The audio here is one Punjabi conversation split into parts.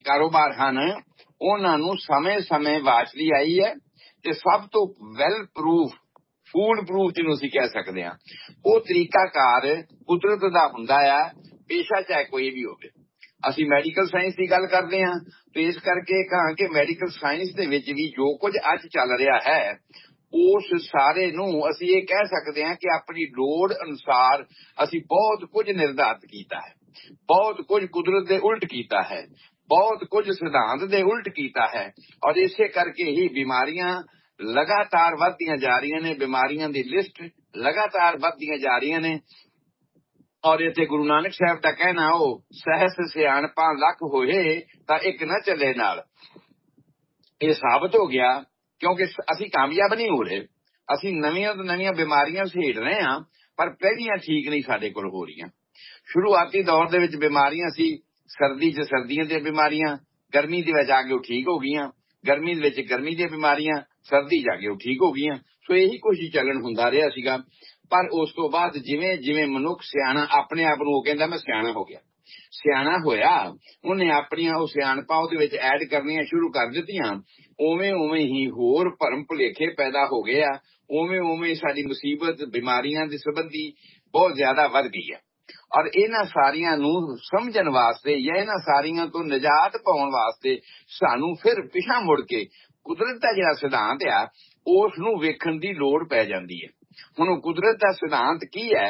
ਕਾਰੋਬਾਰ ਹਨ ਉਹਨਾਂ ਨੂੰ ਸਮੇਂ ਵਾਚਦੀ ਆਈ ਹੈ ਤੇ ਸਭ ਤੋਂ ਵੈਲ ਪ੍ਰੂਫ ਫੂਡ ਪ੍ਰੂਫ ਜਿਹਨੂੰ ਅਸੀਂ ਕਹਿ ਸਕਦੇ ਹਾਂ ਉਹ ਤਰੀਕਾਕਾਰ ਕੁਦਰਤ ਦਾ ਹੁੰਦਾ ਆ, ਪੇਸ਼ਾ ਚਾਹੇ ਕੋਈ ਵੀ ਹੋਵੇ। ਅਸੀਂ ਮੈਡੀਕਲ ਸਾਇੰਸ ਦੀ ਗੱਲ ਕਰਦੇ ਹਾਂ ਤੇ ਇਸ ਕਰਕੇ ਕਹਾਂ ਕਿ ਮੈਡੀਕਲ ਸਾਇੰਸ ਦੇ ਵਿੱਚ ਵੀ ਜੋ ਕੁਝ ਅੱਜ ਚੱਲ ਰਿਹਾ ਹੈ ਉਸ ਸਾਰੇ ਨੂੰ ਅਸੀਂ ਇਹ ਕਹਿ ਸਕਦੇ ਹਾਂ ਕਿ ਆਪਣੀ ਲੋੜ ਅਨੁਸਾਰ ਅਸੀਂ ਬਹੁਤ ਕੁਝ ਨਿਰਧਾਰਿਤ ਕੀਤਾ ਹੈ, ਬਹੁਤ ਕੁਝ ਕੁਦਰਤ ਦੇ ਉਲਟ ਕੀਤਾ ਹੈ, ਬਹੁਤ ਕੁਝ ਸਿਧਾਂਤ ਦੇ ਉਲਟ ਕੀਤਾ ਹੈ। ਔਰ ਇਸੇ ਕਰਕੇ ਹੀ ਬਿਮਾਰੀਆਂ ਲਗਾਤਾਰ ਵੱਧਦੀਆਂ ਜਾ ਰਹੀਆਂ ਨੇ, ਬਿਮਾਰੀਆਂ ਦੀ ਲਿਸਟ ਲਗਾਤਾਰ ਵੱਧਦੀਆਂ ਜਾ ਰਹੀਆਂ ਨੇ। ਔਰ ਇੱਥੇ ਗੁਰੂ ਨਾਨਕ ਸਾਹਿਬ ਦਾ ਕਹਿਣਾ ਉਹ ਸਹਿਸ ਸਿਆਣਪਾਂ ਲੱਖ ਹੋਏ ਤਾਂ ਇੱਕ ਨਾ ਚੱਲੇ ਨਾਲ। ਇਹ ਸਾਬਤ ਹੋ ਗਿਆ ਕਿਉਂਕਿ ਅਸੀਂ ਕਾਮਯਾਬ ਨਹੀਂ ਹੋ ਰਹੇ, ਅਸੀਂ ਨਵੀਆਂ ਤੋਂ ਨਵੀਆਂ ਬਿਮਾਰੀਆਂ ਸਹੇੜ ਰਹੇ ਹਾਂ ਪਰ ਪਹਿਲੀਆਂ ਠੀਕ ਨਹੀਂ ਸਾਡੇ ਕੋਲ ਹੋ ਰਹੀਆਂ। ਸ਼ੁਰੂਆਤੀ ਦੌਰ ਦੇ ਵਿੱਚ ਬਿਮਾਰੀਆਂ ਸੀ ਸਰਦੀ 'ਚ ਸਰਦੀਆਂ ਦੀਆਂ ਬਿਮਾਰੀਆਂ, ਗਰਮੀ ਦੇ ਵਿੱਚ ਆ ਕੇ ਉਹ ਠੀਕ ਹੋ ਗਈਆਂ, ਗਰਮੀ ਦੇ ਵਿੱਚ ਗਰਮੀ ਦੀਆਂ ਬਿਮਾਰੀਆਂ, ਸਰਦੀ ਜਾ ਕੇ ਉਹ ਠੀਕ ਹੋ ਗਈਆਂ। ਸੋ ਇਹੀ ਕੁਝ ਚੱਲਣ ਹੁੰਦਾ ਰਿਹਾ ਸੀਗਾ। ਪਰ ਉਸ ਤੋਂ ਬਾਅਦ ਜਿਵੇਂ ਜਿਵੇਂ ਮਨੁੱਖ ਸਿਆਣਾ ਆਪਣੇ ਆਪ ਨੂੰ ਉਹ ਕਹਿੰਦਾ ਮੈਂ ਸਿਆਣਾ ਹੋ ਗਿਆ, ਸਿਆਣਾ ਹੋਇਆ, ਉਹਨੇ ਆਪਣੀਆਂ ਉਹ ਸਿਆਣਪਾਂ ਉਹਦੇ ਵਿੱਚ ਐਡ ਕਰਨੀਆਂ ਸ਼ੁਰੂ ਕਰ ਦਿੱਤੀਆਂ, ਉਵੇਂ ਹੀ ਹੋਰ ਭਰਮ ਭੁਲੇਖੇ ਪੈਦਾ ਹੋ ਗਏ ਆ, ਉਵੇਂ ਸਾਡੀ ਮੁਸੀਬਤ ਬਿਮਾਰੀਆਂ ਦੇ ਸੰਬੰਧੀ ਬਹੁਤ ਜ਼ਿਆਦਾ ਵੱਧ ਗਈ ਹੈ। ਔਰ ਇਹਨਾਂ ਸਾਰੀਆਂ ਨੂੰ ਸਮਝਣ ਵਾਸਤੇ ਜਾਂ ਇਹਨਾਂ ਸਾਰੀਆਂ ਤੋਂ ਨਿਜਾਤ ਪਾਉਣ ਵਾਸਤੇ ਸਾਨੂੰ ਫਿਰ ਪਿਛਾਂ ਮੁੜ ਕੇ ਕੁਦਰਤ ਦਾ ਜਿਹੜਾ ਸਿਧਾਂਤ ਆ ਉਸ ਨੂੰ ਵੇਖਣ ਦੀ ਲੋੜ ਪੈ ਜਾਂਦੀ ਹੈ। ਹੁਣ ਉਹ ਕੁਦਰਤ ਦਾ ਸਿਧਾਂਤ ਕੀ ਹੈ?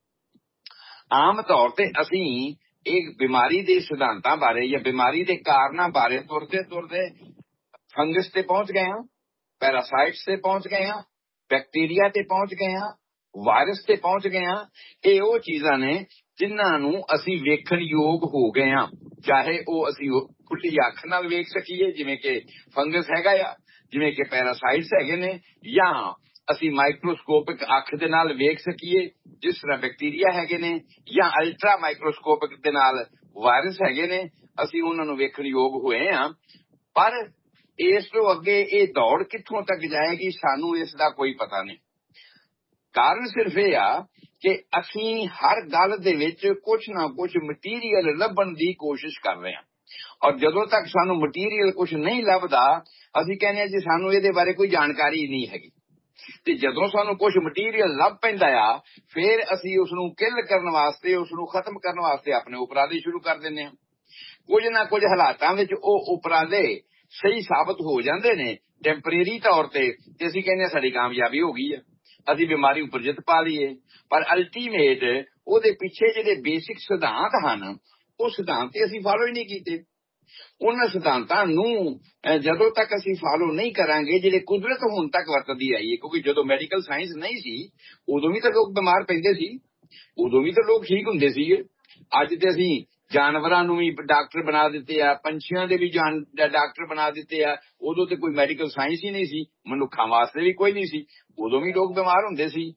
ਆਮ ਤੌਰ ਤੇ ਅਸੀਂ ਇਹ ਬਿਮਾਰੀ ਦੇ ਸਿਧਾਂਤਾਂ ਬਾਰੇ ਜਾਂ ਬਿਮਾਰੀ ਦੇ ਕਾਰਨਾਂ ਬਾਰੇ ਤੁਰਦੇ ਫੰਗਸ ਤੇ ਪਹੁੰਚ ਗਏ ਹਾਂ, ਪੈਰਾਸਾਈਟਸ ਤੇ ਪਹੁੰਚ ਗਏ ਹਾਂ, ਬੈਕਟੀਰੀਆ ਤੇ ਪਹੁੰਚ ਗਏ ਹਾਂ, ਵਾਇਰਸ ਤੇ ਪਹੁੰਚ ਗਏ ਹਾਂ। ਇਹ ਉਹ ਚੀਜ਼ਾਂ ਨੇ ਜਿਨ੍ਹਾਂ ਨੂੰ ਅਸੀਂ ਵੇਖਣ ਯੋਗ ਹੋ ਗਏ ਹਾਂ, ਚਾਹੇ ਉਹ ਅਸੀਂ ਖੁੱਲੀ ਅੱਖ ਨਾਲ ਵੇਖ ਸਕੀਏ ਜਿਵੇਂ ਕਿ ਫੰਗਸ ਹੈਗਾ ਆ, ਜਿਵੇਂ ਕਿ ਪੈਰਾਸਾਈਟਸ ਹੈਗੇ ਨੇ, ਜਾਂ ਅਸੀਂ ਮਾਈਕਰੋਸਕੋਪਿਕ ਅੱਖ ਦੇ ਨਾਲ ਵੇਖ ਸਕੀਏ ਜਿਸ ਤਰ੍ਹਾਂ ਬੈਕਟੀਰੀਆ ਹੈਗੇ ਨੇ, ਜਾਂ ਅਲਟਰਾ ਮਾਈਕਰੋਸਕੋਪਿਕ ਦੇ ਨਾਲ ਵਾਇਰਸ ਹੈਗੇ ਨੇ, ਅਸੀਂ ਉਹਨਾਂ ਨੂੰ ਵੇਖਣ ਯੋਗ ਹੋਏ ਹਾਂ। ਪਰ ਇਸ ਤੋਂ ਅੱਗੇ ਇਹ ਦੌੜ ਕਿੱਥੋਂ ਤੱਕ ਜਾਏਗੀ ਸਾਨੂੰ ਇਸ ਦਾ ਕੋਈ ਪਤਾ ਨਹੀਂ। ਕਾਰਨ ਸਿਰਫ ਇਹ ਆ ਕਿ ਅਸੀਂ ਹਰ ਗੱਲ ਦੇ ਵਿੱਚ ਕੁਛ ਨਾ ਕੁਛ ਮਟੀਰੀਅਲ ਲੱਭਣ ਦੀ ਕੋਸ਼ਿਸ਼ ਕਰ ਰਹੇ ਹਾਂ, ਔਰ ਜਦੋਂ ਤੱਕ ਸਾਨੂੰ ਮਟੀਰੀਅਲ ਕੁਛ ਨਹੀਂ ਲੱਭਦਾ ਅਸੀਂ ਕਹਿੰਦੇ ਹਾਂ ਜੀ ਸਾਨੂੰ ਇਹਦੇ ਬਾਰੇ ਕੋਈ ਜਾਣਕਾਰੀ ਨਹੀਂ ਹੈਗੀ। ਤੇ ਜਦੋਂ ਸਾਨੂੰ ਕੁਛ ਮਟੀਰੀਅਲ ਲੱਭ ਪੈਂਦਾ ਆ ਫਿਰ ਅਸੀਂ ਉਸ ਨੂੰ ਕਿਲ ਕਰਨ ਵਾਸਤੇ, ਉਸ ਨੂੰ ਖਤਮ ਕਰਨ ਵਾਸਤੇ ਆਪਣੇ ਉਪਰਾਲੇ ਸ਼ੁਰੂ ਕਰ ਦਿੰਦੇ ਹਾਂ। ਕੁਝ ਨਾ ਕੁਝ ਹਾਲਾਤਾਂ ਵਿੱਚ ਉਹ ਉਪਰਾਲੇ ਸਹੀ ਸਾਬਤ ਹੋ ਜਾਂਦੇ ਨੇ ਟੈਂਪਰੇਰੀ ਤੌਰ ਤੇ ਅਸੀਂ ਕਹਿੰਦੇ ਹਾਂ ਸਾਡੀ ਕਾਮਯਾਬੀ ਹੋ ਗਈ ਹੈ, ਅਸੀਂ ਬਿਮਾਰੀ ਉੱਪਰ ਜਿੱਤ ਪਾ ਲਈਏ। ਪਰ ਅਲਟੀਮੇਟ ਉਹਦੇ ਪਿੱਛੇ ਜਿਹੜੇ ਬੇਸਿਕ ਸਿਧਾਂਤ ਹਨ ਉਹ ਸਿਧਾਂਤ ਤੇ ਅਸੀਂ ਫਾਲੋ ਹੀ ਨਹੀਂ ਕੀਤੇ। ਉਹਨਾਂ ਸਿਧਾਂਤਾਂ ਨੂੰ ਜਦੋਂ ਤੱਕ ਅਸੀਂ ਫਾਲੋ ਨਹੀਂ ਕਰਾਂਗੇ ਜਿਹੜੇ ਕੁਦਰਤ ਹੁਣ ਤੱਕ ਵਰਤਦੀ ਆਈ ਹੈ, ਕਿਉਂਕਿ ਜਦੋਂ ਮੈਡੀਕਲ ਸਾਇੰਸ ਨਹੀਂ ਸੀ ਉਦੋਂ ਵੀ ਤਾਂ ਲੋਕ ਬਿਮਾਰ ਪੈਂਦੇ ਸੀ, ਉਦੋਂ ਵੀ ਤਾਂ ਲੋਕ ਠੀਕ ਹੁੰਦੇ ਸੀਗੇ। ਅੱਜ ਤੇ ਅਸੀਂ ਜਾਨਵਰਾਂ ਨੂੰ ਵੀ ਡਾਕਟਰ ਬਣਾ ਦਿੱਤੇ ਆ, ਪੰਛੀਆਂ ਦੇ ਵੀ ਡਾਕਟਰ ਬਣਾ ਦਿੱਤੇ ਆ। ਉਦੋਂ ਤੇ ਕੋਈ ਮੈਡੀਕਲ ਸਾਇੰਸ ਹੀ ਨਹੀਂ ਸੀ, ਮਨੁੱਖਾਂ ਵਾਸਤੇ ਵੀ ਕੋਈ ਨਹੀਂ ਸੀ, ਉਦੋਂ ਵੀ ਲੋਕ ਬਿਮਾਰ ਹੁੰਦੇ ਸੀ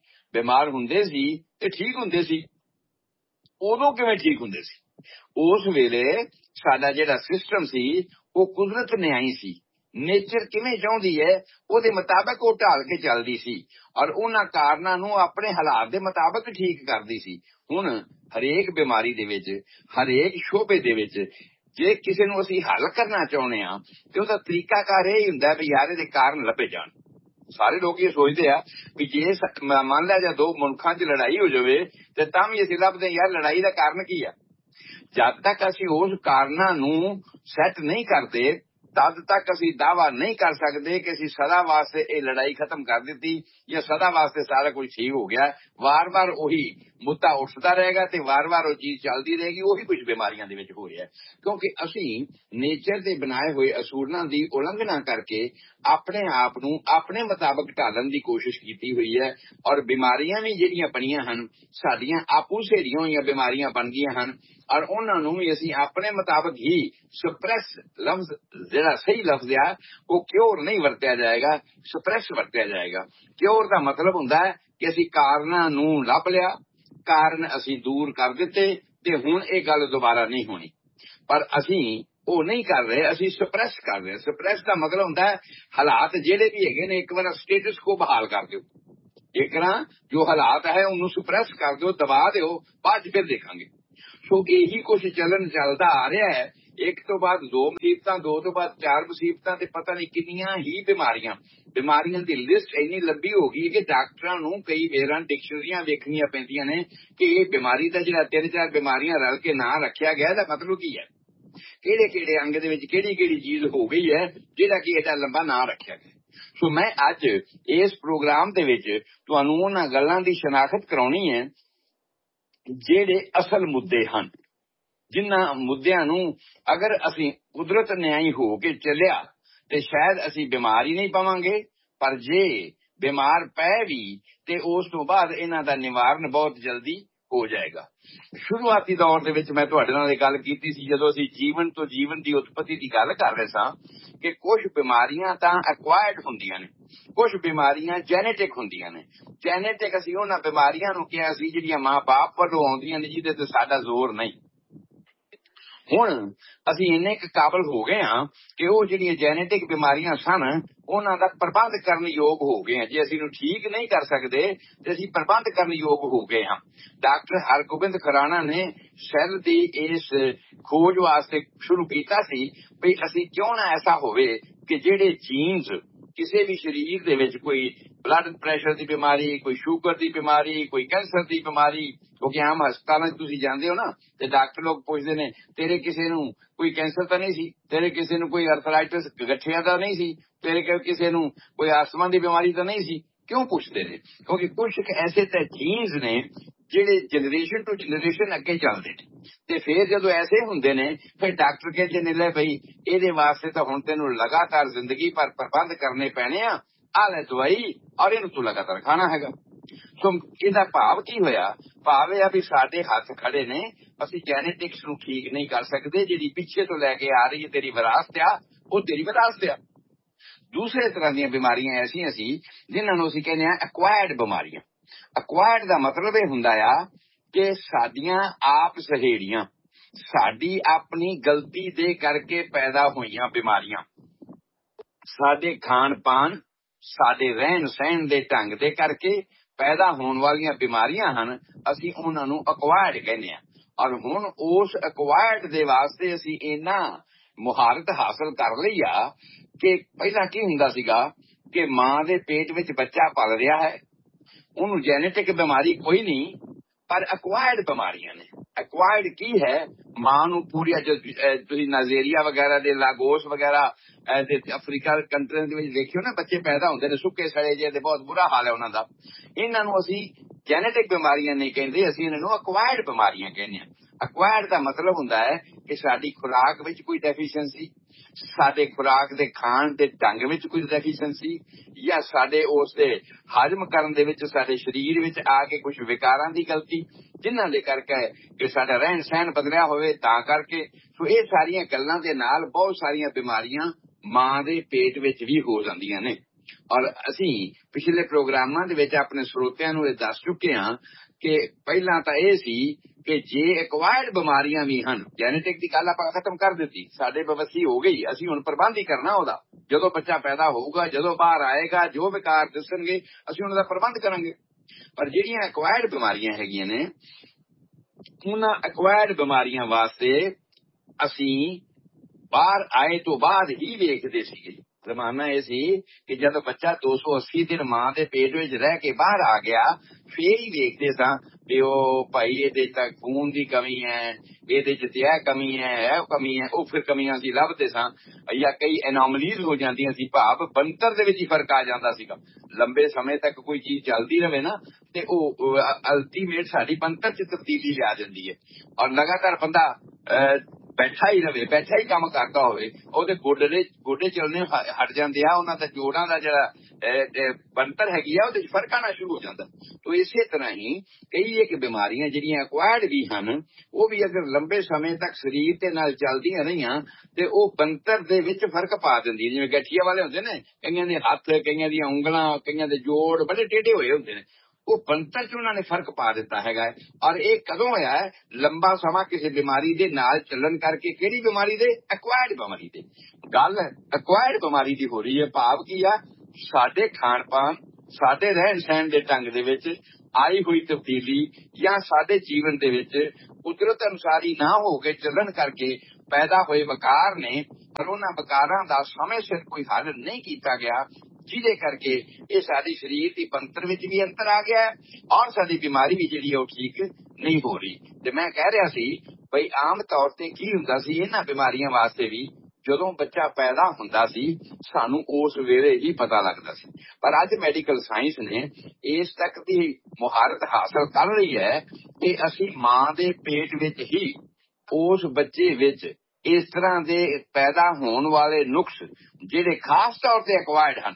ਤੇ ਠੀਕ ਹੁੰਦੇ ਸੀ। ਉਦੋਂ ਕਿਵੇਂ ਠੀਕ ਹੁੰਦੇ ਸੀ? ਉਸ ਵੇਲੇ ਸਾਡਾ ਜਿਹੜਾ ਸਿਸਟਮ ਸੀ ਉਹ ਕੁਦਰਤ ਨਿਆਈ ਸੀ, ਨੇਚਰ ਕਿਵੇਂ ਚਾਹੁੰਦੀ ਹੈ ਉਹਦੇ ਮੁਤਾਬਕ ਉਹ ਢਾਲ ਕੇ ਚੱਲਦੀ ਸੀ ਔਰ ਉਹਨਾਂ ਕਾਰਨਾਂ ਨੂੰ ਆਪਣੇ ਹਾਲਾਤ ਦੇ ਮੁਤਾਬਕ ਠੀਕ ਕਰਦੀ ਸੀ। ਹੁਣ ਹਰੇਕ ਬਿਮਾਰੀ ਦੇ ਵਿੱਚ, ਹਰੇਕ ਸ਼ੋਬੇ ਦੇ ਵਿੱਚ ਜੇ ਕਿਸੇ ਨੂੰ ਅਸੀਂ ਹੱਲ ਕਰਨਾ ਚਾਹੁੰਦੇ ਹਾਂ ਤੇ ਉਹਦਾ ਤਰੀਕਾਕਾਰ ਇਹ ਹੁੰਦਾ ਵੀ ਯਾਰ ਇਹਦੇ ਕਾਰਨ ਲੱਭੇ ਜਾਣ। ਸਾਰੇ ਲੋਕ ਇਹ ਸੋਚਦੇ ਆ ਵੀ ਜੇ ਮੰਨ ਲਿਆ ਜਾਂ ਦੋ ਮਨੁੱਖਾਂ 'ਚ ਲੜਾਈ ਹੋ ਜਾਵੇ ਤੇ ਤਾਂ ਵੀ ਅਸੀਂ ਲੱਭਦੇ ਯਾਰ ਲੜਾਈ ਦਾ ਕਾਰਨ ਕੀ ਆ। ਜਦ ਤੱਕ ਅਸੀਂ ਉਸ ਕਾਰਨਾਂ ਨੂੰ ਸੈੱਟ ਨਹੀਂ ਕਰਦੇ ਤਦ ਤੱਕ ਅਸੀਂ ਦਾਅਵਾ ਨਹੀਂ ਕਰ ਸਕਦੇ ਕਿ ਅਸੀਂ ਸਦਾ ਵਾਸਤੇ ਇਹ ਲੜਾਈ ਖਤਮ ਕਰ ਦਿੱਤੀ ਜਾਂ ਸਦਾ ਵਾਸਤੇ ਸਾਰਾ ਕੁਝ ਠੀਕ ਹੋ ਗਿਆ। ਵਾਰ-ਵਾਰ ਉਹੀ ਮੁੱਦਾ ਉੱਠਦਾ ਰਹੇਗਾ ਤੇ ਵਾਰ-ਵਾਰ ਉਹ ਚੀਜ਼ ਚੱਲਦੀ ਰਹੇਗੀ। ਉਹੀ ਕੁਝ ਬਿਮਾਰੀਆਂ ਦੇ ਵਿੱਚ ਹੋ ਰਿਹਾ ਕਿਉਂਕਿ ਅਸੀਂ ਨੇਚਰ ਦੇ ਬਣਾਏ ਹੋਏ ਅਸੂਲਾਂ ਦੀ ਉਲੰਘਣਾ ਕਰਕੇ ਆਪਣੇ ਆਪ ਨੂੰ ਆਪਣੇ ਮੁਤਾਬਕ ਢਾਲਣ ਦੀ ਕੋਸ਼ਿਸ਼ ਕੀਤੀ ਹੋਈ ਹੈ। ਔਰ ਬਿਮਾਰੀਆਂ ਵੀ ਜਿਹੜੀਆਂ ਬਣੀਆਂ ਹਨ ਸਾਡੀਆਂ ਆਪੂ ਸਹੇੜੀਆਂ ਹੋਈਆਂ ਬਿਮਾਰੀਆਂ ਬਣ ਗਈਆਂ ਹਨ ਔਰ ਉਹਨਾਂ ਨੂੰ ਵੀ ਅਸੀਂ ਆਪਣੇ ਮੁਤਾਬਕ ਹੀ ਸਪਰੈਸ ਲਫ਼ਜ਼ ਜਿਹੜਾ ਸਹੀ ਲਫ਼ਜ਼ ਆ ਉਹ ਕਿਉਰ ਨਹੀਂ ਵਰਤਿਆ ਜਾਏਗਾ, ਸਪਰੈਸ ਵਰਤਿਆ ਜਾਏਗਾ। ਕਿਉਰ ਦਾ ਮਤਲਬ ਹੁੰਦਾ ਹੈ ਕਿ ਅਸੀਂ ਕਾਰਨਾਂ ਨੂੰ ਲੱਭ ਲਿਆ, ਕਾਰਨ ਅਸੀਂ ਦੂਰ ਕਰ ਦਿੱਤੇ ਤੇ ਹੁਣ ਇਹ ਗੱਲ ਦੁਬਾਰਾ ਨਹੀਂ ਹੋਣੀ। ਪਰ ਅਸੀਂ ਉਹ ਨਹੀਂ ਕਰ ਰਹੇ, ਅਸੀਂ ਸਪਰੈਸ ਕਰ ਰਹੇ। ਸਪਰੈਸ ਦਾ ਮਤਲਬ ਹੁੰਦਾ ਹੈ ਹਾਲਾਤ ਜਿਹੜੇ ਵੀ ਹੈਗੇ ਨੇ ਇੱਕ ਵਾਰ ਸਟੇਟਸ ਕੋ ਬਹਾਲ ਕਰ ਦਿਓ, ਇੱਕ ਨਾ ਜੋ ਹਾਲਾਤ ਹੈ ਉਹਨੂੰ ਸਪਰੈਸ ਕਰ ਦਿਓ, ਦਬਾ ਦਿਓ, ਬਾਅਦ ਫਿਰ ਦੇਖਾਂਗੇ। ਸੋ ਇਹੀ ਕੁਛ ਚੱਲਦਾ ਆ ਰਿਹਾ ਹੈ ਇੱਕ ਤੋਂ ਬਾਅਦ 2 ਮੁਸੀਬਤਾਂ, 2 ਤੋਂ ਬਾਅਦ 4 ਮੁਸੀਬਤਾਂ, ਤੇ ਪਤਾ ਨਹੀਂ ਕਿੰਨੀਆਂ ਹੀ ਬਿਮਾਰੀਆਂ ਦੀ ਲਿਸਟ ਇੰਨੀ ਲੰਬੀ ਹੋ ਗਈ ਕਿ ਡਾਕਟਰਾਂ ਨੂੰ ਕਈ ਵੇਰਾਂ ਡਿਕਸ਼ਨਰੀਆਂ ਵੇਖਣੀਆਂ ਪੈਂਦੀਆਂ ਨੇ ਕਿ ਇਹ ਬਿਮਾਰੀ ਦਾ ਜਿਹੜਾ 3-4 ਬਿਮਾਰੀਆਂ ਰਲ ਕੇ ਨਾਂ ਰੱਖਿਆ ਗਿਆ ਇਹਦਾ ਮਤਲਬ ਕੀ ਹੈ, ਕਿਹੜੇ ਅੰਗ ਦੇ ਵਿੱਚ ਕਿਹੜੀ ਚੀਜ਼ ਹੋ ਗਈ ਹੈ ਜਿਹੜਾ ਕਿ ਇਹਦਾ ਲੰਬਾ ਨਾਂ ਰੱਖਿਆ ਗਿਆ। ਸੋ ਮੈਂ ਅੱਜ ਇਸ ਪ੍ਰੋਗਰਾਮ ਦੇ ਵਿੱਚ ਤੁਹਾਨੂੰ ਉਹਨਾਂ ਗੱਲਾਂ ਦੀ ਸ਼ਨਾਖਤ ਕਰਾਉਣੀ ਹੈ ਜਿਹੜੇ ਅਸਲ ਮੁੱਦੇ ਹਨ, ਜਿਨ੍ਹਾਂ ਮੁੱਦਿਆਂ ਨੂੰ ਅਗਰ ਅਸੀਂ ਕੁਦਰਤ ਨਿਆਈ ਹੋ ਕੇ ਚੱਲਿਆ ਤੇ ਸ਼ਾਇਦ ਅਸੀਂ ਬਿਮਾਰ ਹੀ ਨਹੀਂ ਪਵਾਂਗੇ, ਪਰ ਜੇ ਬਿਮਾਰ ਪੈ ਵੀ ਤੇ ਉਸ ਤੋਂ ਬਾਅਦ ਇਹਨਾਂ ਦਾ ਨਿਵਾਰਨ ਬਹੁਤ ਜਲਦੀ ਹੋ ਜਾਏਗਾ। ਸ਼ੁਰੂਆਤੀ ਦੌਰ ਦੇ ਵਿੱਚ ਮੈਂ ਤੁਹਾਡੇ ਨਾਲ ਇਹ ਗੱਲ ਕੀਤੀ ਸੀ ਜਦੋਂ ਅਸੀਂ ਜੀਵਨ ਤੋਂ ਜੀਵਨ ਦੀ ਉਤਪਤੀ ਦੀ ਗੱਲ ਕਰ ਰਹੇ ਸਾਂ ਕਿ ਕੁਝ ਬਿਮਾਰੀਆਂ ਤਾਂ ਐਕਵਾਇਰਡ ਹੁੰਦੀਆਂ ਨੇ, ਕੁਝ ਬਿਮਾਰੀਆਂ ਜੈਨੇਟਿਕ ਹੁੰਦੀਆਂ ਨੇ। ਜੈਨੇਟਿਕ ਅਸੀਂ ਉਹਨਾਂ ਬਿਮਾਰੀਆਂ ਨੂੰ ਕਿਹਾ ਸੀ ਜਿਹੜੀਆਂ ਮਾਂ ਬਾਪ ਵੱਲੋਂ ਆਉਂਦੀਆਂ ਨੇ, ਜਿਹਦੇ ਤੇ ਸਾਡਾ ਜ਼ੋਰ ਨਹੀਂ। ਹੁਣ ਅਸੀਂ ਇੰਨੇ ਕੁ ਕਾਬਲ ਹੋ ਗਏ ਹਾਂ ਕਿ ਉਹ ਜਿਹੜੀਆਂ ਜੈਨੇਟਿਕ ਬਿਮਾਰੀਆਂ ਸਨ ਉਹਨਾਂ ਦਾ ਪ੍ਰਬੰਧ ਕਰਨ ਯੋਗ ਹੋ ਗਏ ਹਾਂ। ਜੇ ਅਸੀਂ ਨੂੰ ਠੀਕ ਨਹੀਂ ਕਰ ਸਕਦੇ ਤੇ ਅਸੀਂ ਪ੍ਰਬੰਧ ਕਰਨ ਯੋਗ ਹੋ ਗਏ ਹਾਂ। ਡਾਕਟਰ ਹਰਗੋਬਿੰਦ ਖੁਰਾਣਾ ਨੇ ਸੈੱਲ ਦੀ ਇਸ ਖੋਜ ਵਾਸਤੇ ਸ਼ੁਰੂ ਕੀਤਾ ਸੀ ਵੀ ਅਸੀਂ ਕਿਉਂ ਨਾ ਐਸਾ ਹੋਵੇ ਕਿ ਜਿਹੜੇ ਜੀਨਸ ਕਿਸੇ ਵੀ ਸਰੀਰ ਦੇ ਵਿੱਚ, ਕੋਈ ਬਲੱਡ ਪ੍ਰੈਸ਼ਰ ਦੀ ਬਿਮਾਰੀ, ਕੋਈ ਸ਼ੂਗਰ ਦੀ ਬਿਮਾਰੀ, ਕੋਈ ਕੈਂਸਰ ਦੀ ਬਿਮਾਰੀ, ਕਿਉਂਕਿ ਆਮ ਹਸਪਤਾਲਾਂ 'ਚ ਤੁਸੀਂ ਜਾਂਦੇ ਹੋ ਨਾ ਤੇ ਡਾਕਟਰ ਲੋਕ ਪੁੱਛਦੇ ਨੇ ਤੇਰੇ ਕਿਸੇ ਨੂੰ ਕੋਈ ਕੈਂਸਰ ਤਾਂ ਨਹੀਂ ਸੀ, ਤੇਰੇ ਕਿਸੇ ਨੂੰ ਕੋਈ ਅਰਥਰਾਈਟਿਸ ਗਠੀਆ ਤਾਂ ਨਹੀਂ ਸੀ, ਤੇਰੇ ਕਿਸੇ ਨੂੰ ਕੋਈ ਆਸਥਮਾ ਦੀ ਬਿਮਾਰੀ ਤਾਂ ਨਹੀਂ ਸੀ। ਕਿਉਂ ਪੁੱਛਦੇ ਨੇ? ਕਿਉਂਕਿ ਕੁਝ ਐਸੇ ਤਾਂ ਜੀਨਸ ਨੇ ਜਿਹੜੇ ਜਨਰੇਸ਼ਨ ਟੂ ਜਨਰੇਸ਼ਨ ਅੱਗੇ ਚੱਲਦੇ ਨੇ, ਤੇ ਫਿਰ ਜਦੋਂ ਐਸੇ ਹੁੰਦੇ ਨੇ ਫਿਰ ਡਾਕਟਰ ਕਹਿੰਦੇ ਨੇ ਲੈ ਬਈ ਇਹਦੇ ਵਾਸਤੇ ਤਾਂ ਹੁਣ ਤੈਨੂੰ ਲਗਾਤਾਰ ਜ਼ਿੰਦਗੀ ਭਰ ਪ੍ਰਬੰਧ ਕਰਨੇ ਪੈਣੇ ਆ, ਆਹ ਲੈ ਦਵਾਈ ਔਰ ਇਹਨੂੰ ਤੂੰ ਲਗਾਤਾਰ ਖਾਣਾ ਹੈਗਾ। ਸੋ ਇਹਦਾ ਭਾਵ ਕੀ ਹੋਇਆ? ਭਾਵ ਇਹ ਆ ਵੀ ਸਾਡੇ ਹੱਥ ਖੜੇ ਨੇ, ਅਸੀਂ ਜੈਨੇਟਿਕਸ ਨੂੰ ਠੀਕ ਨਹੀਂ ਕਰ ਸਕਦੇ। ਜਿਹੜੀ ਪਿੱਛੇ ਤੋਂ ਲੈ ਕੇ ਆ ਰਹੀ ਹੈ ਤੇਰੀ ਵਿਰਾਸਤ ਆ, ਉਹ ਤੇਰੀ ਵਿਰਾਸਤ ਆ। ਦੂਸਰੇ ਤਰ੍ਹਾਂ ਦੀਆਂ ਬਿਮਾਰੀਆਂ ਐਸੀਆਂ ਸੀ ਜਿਨ੍ਹਾਂ ਨੂੰ ਅਸੀਂ ਕਹਿੰਦੇ ਆ ਐਕਵਾਇਰਡ ਬਿਮਾਰੀਆਂ। ਐਕਵਾਇਰਡ ਦਾ ਮਤਲਬ ਇਹ ਹੁੰਦਾ ਆ ਕਿ ਸਾਡੀਆਂ ਆਪ ਸਹੇੜੀਆਂ, ਸਾਡੀ ਆਪਣੀ ਗਲਤੀ ਦੇ ਕਰਕੇ ਪੈਦਾ ਹੋਈਆਂ ਬਿਮਾਰੀਆਂ, ਸਾਡੇ ਖਾਣ ਪਾਣ, ਸਾਡੇ ਰਹਿਣ ਸਹਿਣ ਦੇ ਢੰਗ ਦੇ ਕਰਕੇ ਪੈਦਾ ਹੋਣ ਵਾਲੀਆਂ ਬਿਮਾਰੀਆਂ ਹਨ। ਅਸੀਂ ਉਹਨਾਂ ਨੂੰ ਐਕਵਾਇਰਡ ਕਹਿੰਦੇ ਆ। ਔਰ ਹੁਣ ਉਸ ਐਕਵਾਇਰਡ ਦੇ ਵਾਸਤੇ ਅਸੀਂ ਇੰਨਾ ਮੁਹਾਰਤ ਹਾਸਲ ਕਰ ਲਈ ਆ ਕਿ ਪਹਿਲਾਂ ਕੀ ਹੁੰਦਾ ਸੀਗਾ ਕਿ ਮਾਂ ਦੇ ਪੇਟ ਵਿੱਚ ਬੱਚਾ ਪਲ ਰਿਹਾ ਹੈ, ਉਹਨੂੰ ਜੈਨੇਟਿਕ ਬਿਮਾਰੀ ਕੋਈ ਨਹੀਂ, ਪਰ ਐਕਵਾਇਰਡ ਬਿਮਾਰੀਆਂ ਨੇ। ਐਕਵਾਇਰਡ ਕੀ ਹੈ? ਮਾਂ ਨੂੰ ਪੂਰੀ, ਤੁਸੀਂ ਨਾਈਜੀਰੀਆ ਵਗੈਰਾ ਦੇ, ਲਾਗੋਸ ਵਗੈਰਾ ਤੇ ਅਫਰੀਕਾ ਕੰਟਰੀਆਂ ਦੇ ਵਿੱਚ ਦੇਖਿਓ ਨਾ, ਬੱਚੇ ਪੈਦਾ ਹੁੰਦੇ ਨੇ ਸੁੱਕੇ ਸੜੇ ਜਿਹੇ ਤੇ ਬਹੁਤ ਬੁਰਾ ਹਾਲ ਹੈ ਉਹਨਾਂ ਦਾ। ਇਹਨਾਂ ਨੂੰ ਅਸੀਂ ਜੈਨੇਟਿਕ ਬਿਮਾਰੀਆਂ ਨਹੀਂ ਕਹਿੰਦੇ, ਅਸੀਂ ਇਹਨਾਂ ਨੂੰ ਐਕਵਾਇਰਡ ਬਿਮਾਰੀਆਂ ਕਹਿੰਦੇ ਹਾਂ। ਐਕਵਾਇਰਡ ਦਾ ਮਤਲਬ ਹੁੰਦਾ ਹੈ ਕਿ ਸਾਡੀ ਖੁਰਾਕ ਵਿੱਚ ਕੋਈ ਡੈਫੀਸ਼ੀਐਂਸੀ, ਸਾਡੇ ਖੁਰਾਕ ਦੇ ਖਾਣ ਦੇ ਢੰਗ ਵਿੱਚ ਕੋਈ ਡੈਫੀਸ਼ੀਐਂਸੀ, ਜਾਂ ਸਾਡੇ ਉਸ ਦੇ ਹਜ਼ਮ ਕਰਨ ਦੇ ਵਿੱਚ ਸਾਡੇ ਸਰੀਰ ਵਿੱਚ ਆ ਕੇ ਕੁਝ ਵਿਕਾਰਾਂ ਦੀ ਗਲਤੀ, ਜਿਨ੍ਹਾਂ ਦੇ ਕਰਕੇ ਕਿ ਸਾਡਾ ਰਹਿਣ ਸਹਿਣ ਬਦਲਿਆ ਹੋਵੇ ਤਾਂ ਕਰਕੇ। ਸੋ ਇਹ ਸਾਰੀਆਂ ਗੱਲਾਂ ਦੇ ਨਾਲ ਬਹੁਤ ਸਾਰੀਆਂ ਬਿਮਾਰੀਆਂ ਮਾਂ ਦੇ ਪੇਟ ਵਿੱਚ ਵੀ ਹੋ ਜਾਂਦੀਆਂ ਨੇ। ਔਰ ਅਸੀਂ ਪਿਛਲੇ ਪ੍ਰੋਗਰਾਮਾਂ ਦੇ ਵਿੱਚ ਆਪਣੇ ਸਰੋਤਿਆਂ ਨੂੰ ਇਹ ਦੱਸ ਚੁੱਕੇ ਹਾਂ ਕਿ ਪਹਿਲਾਂ ਤਾਂ ਇਹ ਸੀ ਕਿ ਜੇ ਐਕਵਾਇਰਡ ਬਿਮਾਰੀਆਂ ਵੀ ਹਨ, ਜੈਨੇਟਿਕ ਦੀ ਗੱਲ ਆਪਾਂ ਖਤਮ ਕਰ ਦਿੱਤੀ, ਸਾਡੇ ਬਵੱਸੀ ਹੋ ਗਈ, ਅਸੀਂ ਹੁਣ ਪ੍ਰਬੰਧ ਹੀ ਕਰਨਾ ਉਹਦਾ। ਜਦੋਂ ਬੱਚਾ ਪੈਦਾ ਹੋਊਗਾ, ਜਦੋਂ ਬਾਹਰ ਆਏਗਾ, ਜੋ ਵਿਕਾਰ ਦਿਸਣਗੇ ਅਸੀਂ ਉਹਨਾਂ ਦਾ ਪ੍ਰਬੰਧ ਕਰਾਂਗੇ। ਪਰ ਜਿਹੜੀਆਂ ਐਕਵਾਇਰਡ ਬਿਮਾਰੀਆਂ ਹੈਗੀਆਂ ਨੇ, ਉਹਨਾਂ ਐਕਵਾਇਰਡ ਬਿਮਾਰੀਆਂ ਵਾਸਤੇ ਅਸੀਂ ਬਾਹਰ ਆਏ ਤੋਂ ਬਾਅਦ ਹੀ ਵੇਖਦੇ ਸੀਗੇ। ਜ਼ਮਾਨਾ ਇਹ ਸੀ ਕਿ ਜਦੋਂ ਬੱਚਾ 280 ਦਿਨ ਮਾਂ ਦੇ ਪੇਟ ਵਿੱਚ ਰਹਿ ਕੇ ਬਾਹਰ ਆ ਗਿਆ, ਫੇਰ ਹੀ ਵੇਖਦੇ ਸਾਂ ਵੀ ਉਹ ਭਾਈ ਇਹਦੇ ਚ ਖੂਨ ਦੀ ਕਮੀ ਹੈ, ਇਹਦੇ ਚ ਇਹ ਕਮੀ ਹੈ, ਇਹ ਕਮੀ ਹੈ। ਉਹ ਫਿਰ ਕਮੀਆਂ ਅਸੀਂ ਲੱਭਦੇ ਸਾਂ, ਜਾਂ ਕਈ ਐਨੋਮਲੀਜ਼ ਹੋ ਜਾਂਦੀਆਂ ਸੀ, ਭਾਵ ਬਣਤਰ ਦੇ ਵਿੱਚ ਹੀ ਫਰਕ ਆ ਜਾਂਦਾ ਸੀਗਾ। ਲੰਬੇ ਸਮੇਂ ਤੱਕ ਕੋਈ ਚੀਜ਼ ਚੱਲਦੀ ਰਹੇ ਨਾ ਤੇ ਉਹ ਅਲਟੀਮੇਟ ਸਾਡੀ ਬਣਤਰ ਚ ਤਬਦੀਲੀ ਆ ਜਾਂਦੀ ਹੈ। ਔਰ ਲਗਾਤਾਰ ਬੰਦਾ ਬੈਠਾ ਹੀ ਰਵੇ, ਬੈਠਾ ਹੀ ਕੰਮ ਕਰਦਾ ਹੋਵੇ, ਉਹਦੇ ਗੋਡੇ ਚੱਲਣੇ ਹਟ ਜਾਂਦੇ ਆ, ਉਹਨਾਂ ਦਾ ਜੋੜਾਂ ਦਾ ਜਿਹੜਾ ਬਣਤਰ ਹੈਗੀ ਆ ਉਹਦੇ ਚ ਫਰਕ ਆਉਣਾ ਸ਼ੁਰੂ ਹੋ ਜਾਂਦਾ। ਤੋ ਇਸੇ ਤਰ੍ਹਾਂ ਹੀ ਕਈ ਇੱਕ ਬਿਮਾਰੀਆਂ ਜਿਹੜੀਆਂ ਐਕਵਾਇਰਡ ਵੀ ਹਨ, ਉਹ ਵੀ ਅਗਰ ਲੰਬੇ ਸਮੇਂ ਤੱਕ ਸਰੀਰ ਦੇ ਨਾਲ ਚੱਲਦੀਆਂ ਰਹੀਆਂ ਤੇ ਉਹ ਬਣਤਰ ਦੇ ਵਿੱਚ ਫਰਕ ਪਾ ਦਿੰਦੀ। ਜਿਵੇਂ ਗਠੀਆ ਵਾਲੇ ਹੁੰਦੇ ਨੇ, ਕਈਆਂ ਦੇ ਹੱਥ, ਕਈਆਂ ਦੀਆਂ ਉਂਗਲਾਂ, ਕਈਆਂ ਦੇ ਜੋੜ ਬੜੇ ਟੇਢੇ ਹੋਏ ਹੁੰਦੇ ਨੇ, ਉਹ ਬਣਤਰ ਚ ਉਹਨਾਂ ਨੇ ਫਰਕ ਪਾ ਦਿੱਤਾ ਹੈਗਾ। ਔਰ ਇਹ ਕਦੋਂ ਹੋਇਆ ਹੈ? ਲੰਬਾ ਸਮਾਂ ਕਿਸੇ ਬਿਮਾਰੀ ਦੇ ਨਾਲ ਚੱਲਣ ਕਰਕੇ। ਕਿਹੜੀ ਬਿਮਾਰੀ ਦੇ? ਐਕਵਾਇਰਡ ਬਿਮਾਰੀ ਦੇ। ਗੱਲ ਐਕਵਾਇਰਡ ਬਿਮਾਰੀ ਦੀ ਹੋ ਰਹੀ ਹੈ। ਭਾਵ ਕੀ ਆ? ਸਾਡੇ ਖਾਣ ਪਾਣ, ਸਾਡੇ ਰਹਿਣ ਸਹਿਣ ਦੇ ਢੰਗ ਦੇ ਵਿੱਚ ਆਈ ਹੋਈ ਤਬਦੀਲੀ, ਜਾਂ ਸਾਡੇ ਜੀਵਨ ਦੇ ਵਿੱਚ ਕੁਦਰਤ ਅਨੁਸਾਰੀ ਨਾ ਹੋ ਕੇ ਚੱਲਣ ਕਰਕੇ ਪੈਦਾ ਹੋਏ ਵਿਕਾਰ ਨੇ, ਪਰ ਉਹਨਾਂ ਵਿਕਾਰਾਂ ਦਾ ਸਮੇਂ ਸਿਰ ਕੋਈ ਹੱਲ ਨਹੀਂ ਕੀਤਾ ਗਿਆ, ਜਿਹਦੇ ਕਰਕੇ ਇਹ ਸਾਡੇ ਸਰੀਰ ਦੀ ਬਣਤਰ ਵਿੱਚ ਵੀ ਅੰਤਰ ਆ ਗਿਆ ਔਰ ਸਾਡੀ ਬਿਮਾਰੀ ਵੀ ਜਿਹੜੀ ਉਹ ਠੀਕ ਨਹੀਂ ਹੋ ਰਹੀ। ਤੇ ਮੈਂ ਕਹਿ ਰਿਹਾ ਸੀ ਬਈ ਆਮ ਤੌਰ ਤੇ ਕੀ ਹੁੰਦਾ ਸੀ ਇਹਨਾਂ ਬਿਮਾਰੀਆਂ ਵਾਸਤੇ ਵੀ, ਜਦੋਂ ਬੱਚਾ ਪੈਦਾ ਹੁੰਦਾ ਸੀ ਸਾਨੂੰ ਉਸ ਵੇਲੇ ਹੀ ਪਤਾ ਲੱਗਦਾ ਸੀ, ਪਰ ਅੱਜ ਮੈਡੀਕਲ ਸਾਇੰਸ ਨੇ ਇਸ ਤੱਕ ਦੀ ਮੁਹਾਰਤ ਹਾਸਲ ਕਰ ਲਈ ਹੈ ਕਿ ਅਸੀਂ ਮਾਂ ਦੇ ਪੇਟ ਵਿੱਚ ਹੀ ਉਸ ਬੱਚੇ ਵਿੱਚ ਇਸ ਤਰ੍ਹਾਂ ਦੇ ਪੈਦਾ ਹੋਣ ਵਾਲੇ ਨੁਕਸ ਜਿਹੜੇ ਖਾਸ ਤੌਰ ਤੇ ਐਕਵਾਇਰਡ ਹਨ,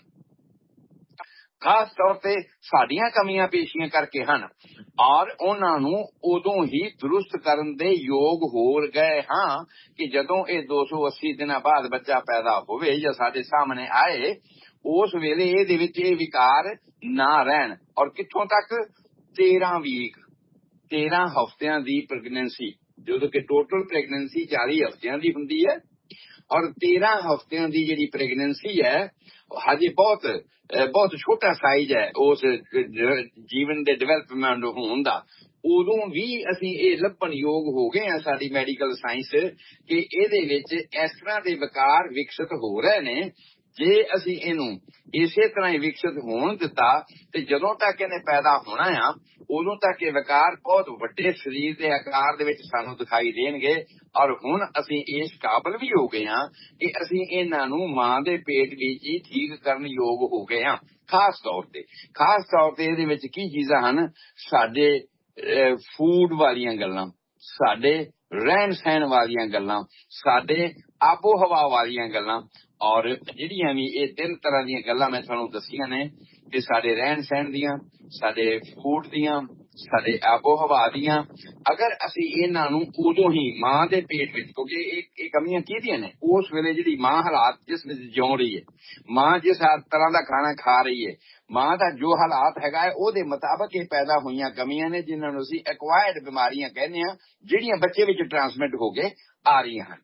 ਖਾਸ ਤੌਰ ਤੇ ਸਾਡੀਆਂ ਕਮੀਆਂ ਪੇਸ਼ੀਆਂ ਕਰਕੇ ਹਨ, ਔਰ ਉਹਨਾਂ ਨੂੰ ਉਦੋਂ ਹੀ ਦਰੁਸਤ ਕਰਨ ਦੇ ਯੋਗ ਹੋ ਗਏ ਹਾਂ ਕਿ ਜਦੋਂ ਇਹ 280 ਦਿਨਾਂ ਬਾਅਦ ਬੱਚਾ ਪੈਦਾ ਹੋਵੇ ਜਾਂ ਸਾਡੇ ਸਾਹਮਣੇ ਆਏ, ਉਸ ਵੇਲੇ ਇਹਦੇ ਵਿੱਚ ਇਹ ਵਿਕਾਰ ਨਾ ਰਹਿਣ। ਔਰ ਕਿੱਥੋਂ ਤੱਕ 13 ਵੀਕ 13 ਹਫ਼ਤਿਆਂ ਦੀ ਪ੍ਰੈਗਨੈਂਸੀ, ਜਦੋਂ ਕਿ ਟੋਟਲ ਪ੍ਰੈਗਨੈਂਸੀ 40 ਹਫ਼ਤਿਆਂ ਦੀ ਹੁੰਦੀ ਹੈ, ਔਰ 13 ਹਫ਼ਤਿਆਂ ਦੀ ਜਿਹੜੀ ਪ੍ਰੈਗਨੈਂਸੀ ਹੈ ਹਜੇ ਬਹੁਤ ਛੋਟਾ ਸਾਈਜ਼ ਹੈ ਉਸ ਜੀਵਨ ਦੇ ਡਿਵੈਲਪਮੈਂਟ ਹੋਣ ਦਾ। ਉਦੋਂ ਵੀ ਅਸੀਂ ਇਹ ਲੱਭਣ ਯੋਗ ਹੋ ਗਏ ਹਾਂ ਸਾਡੀ ਮੈਡੀਕਲ ਸਾਇੰਸ ਕਿ ਇਹਦੇ ਵਿੱਚ ਇਸ ਤਰ੍ਹਾਂ ਦੇ ਵਿਕਾਰ ਵਿਕਸਿਤ ਹੋ ਰਹੇ ਨੇ। ਜੇ ਅਸੀਂ ਇਹਨੂੰ ਇਸੇ ਤਰ੍ਹਾਂ ਹੀ ਵਿਕਸਿਤ ਹੋਣ ਦਿੱਤਾ ਤੇ ਜਦੋਂ ਤੱਕ ਇਹਨੇ ਪੈਦਾ ਹੋਣਾ ਆ ਉਦੋਂ ਤੱਕ ਇਹ ਵਿਕਾਰ ਬਹੁਤ ਵੱਡੇ ਸਰੀਰ ਦੇ ਆਕਾਰ ਦੇ ਵਿੱਚ ਸਾਨੂੰ ਦਿਖਾਈ ਦੇਣਗੇ। ਔਰ ਹੁਣ ਅਸੀਂ ਇਸ ਕਾਬਲ ਵੀ ਹੋ ਗਏ ਹਾਂ ਕਿ ਅਸੀਂ ਇਹਨਾਂ ਨੂੰ ਮਾਂ ਦੇ ਪੇਟ ਵਿੱਚ ਹੀ ਠੀਕ ਕਰਨ ਯੋਗ ਹੋ ਗਏ ਹਾਂ। ਖਾਸ ਤੌਰ ਤੇ ਇਹਦੇ ਵਿੱਚ ਕੀ ਚੀਜ਼ਾਂ ਹਨ, ਸਾਡੇ ਫੂਡ ਵਾਲੀਆਂ ਗੱਲਾਂ, ਸਾਡੇ ਰਹਿਣ ਸਹਿਣ ਵਾਲੀਆਂ ਗੱਲਾਂ, ਸਾਡੇ ਆਬੋ ਹਵਾ ਵਾਲੀਆਂ ਗੱਲਾਂ, ਔਰ ਜਿਹੜੀਆਂ ਵੀ ਇਹ 3 ਤਰ੍ਹਾਂ ਦੀਆਂ ਗੱਲਾਂ ਮੈਂ ਤੁਹਾਨੂੰ ਦੱਸੀਆਂ ਨੇ ਕਿ ਸਾਡੇ ਰਹਿਣ ਸਹਿਣ ਦੀਆਂ, ਸਾਡੇ ਫੂਡ ਦੀਆਂ, ਸਾਡੇ ਆਬੋ ਹਵਾ ਦੀਆਂ, ਅਗਰ ਅਸੀਂ ਇਹਨਾਂ ਨੂੰ ਉਦੋਂ ਹੀ ਮਾਂ ਦੇ ਪੇਟ ਵਿੱਚ, ਕਿਉਂਕਿ ਇਹ ਕਮੀਆਂ ਕਿਹਦੀਆਂ ਨੇ, ਉਸ ਵੇਲੇ ਜਿਹੜੀ ਮਾਂ ਹਾਲਾਤ ਜਿਸ ਵਿੱਚ ਜਿਉਂ ਰਹੀ ਹੈ, ਮਾਂ ਜਿਸ ਤਰ੍ਹਾਂ ਦਾ ਖਾਣਾ ਖਾ ਰਹੀ ਹੈ, ਮਾਂ ਦਾ ਜੋ ਹਾਲਾਤ ਹੈਗਾ ਹੈ ਉਹਦੇ ਮੁਤਾਬਕ ਇਹ ਪੈਦਾ ਹੋਈਆਂ ਕਮੀਆਂ ਨੇ, ਜਿਨ੍ਹਾਂ ਨੂੰ ਅਸੀਂ ਐਕਵਾਇਰਡ ਬਿਮਾਰੀਆਂ ਕਹਿੰਦੇ ਹਾਂ, ਜਿਹੜੀਆਂ ਬੱਚੇ ਵਿੱਚ ਟ੍ਰਾਂਸਮਿਟ ਹੋ ਕੇ ਆ ਰਹੀਆਂ ਹਨ।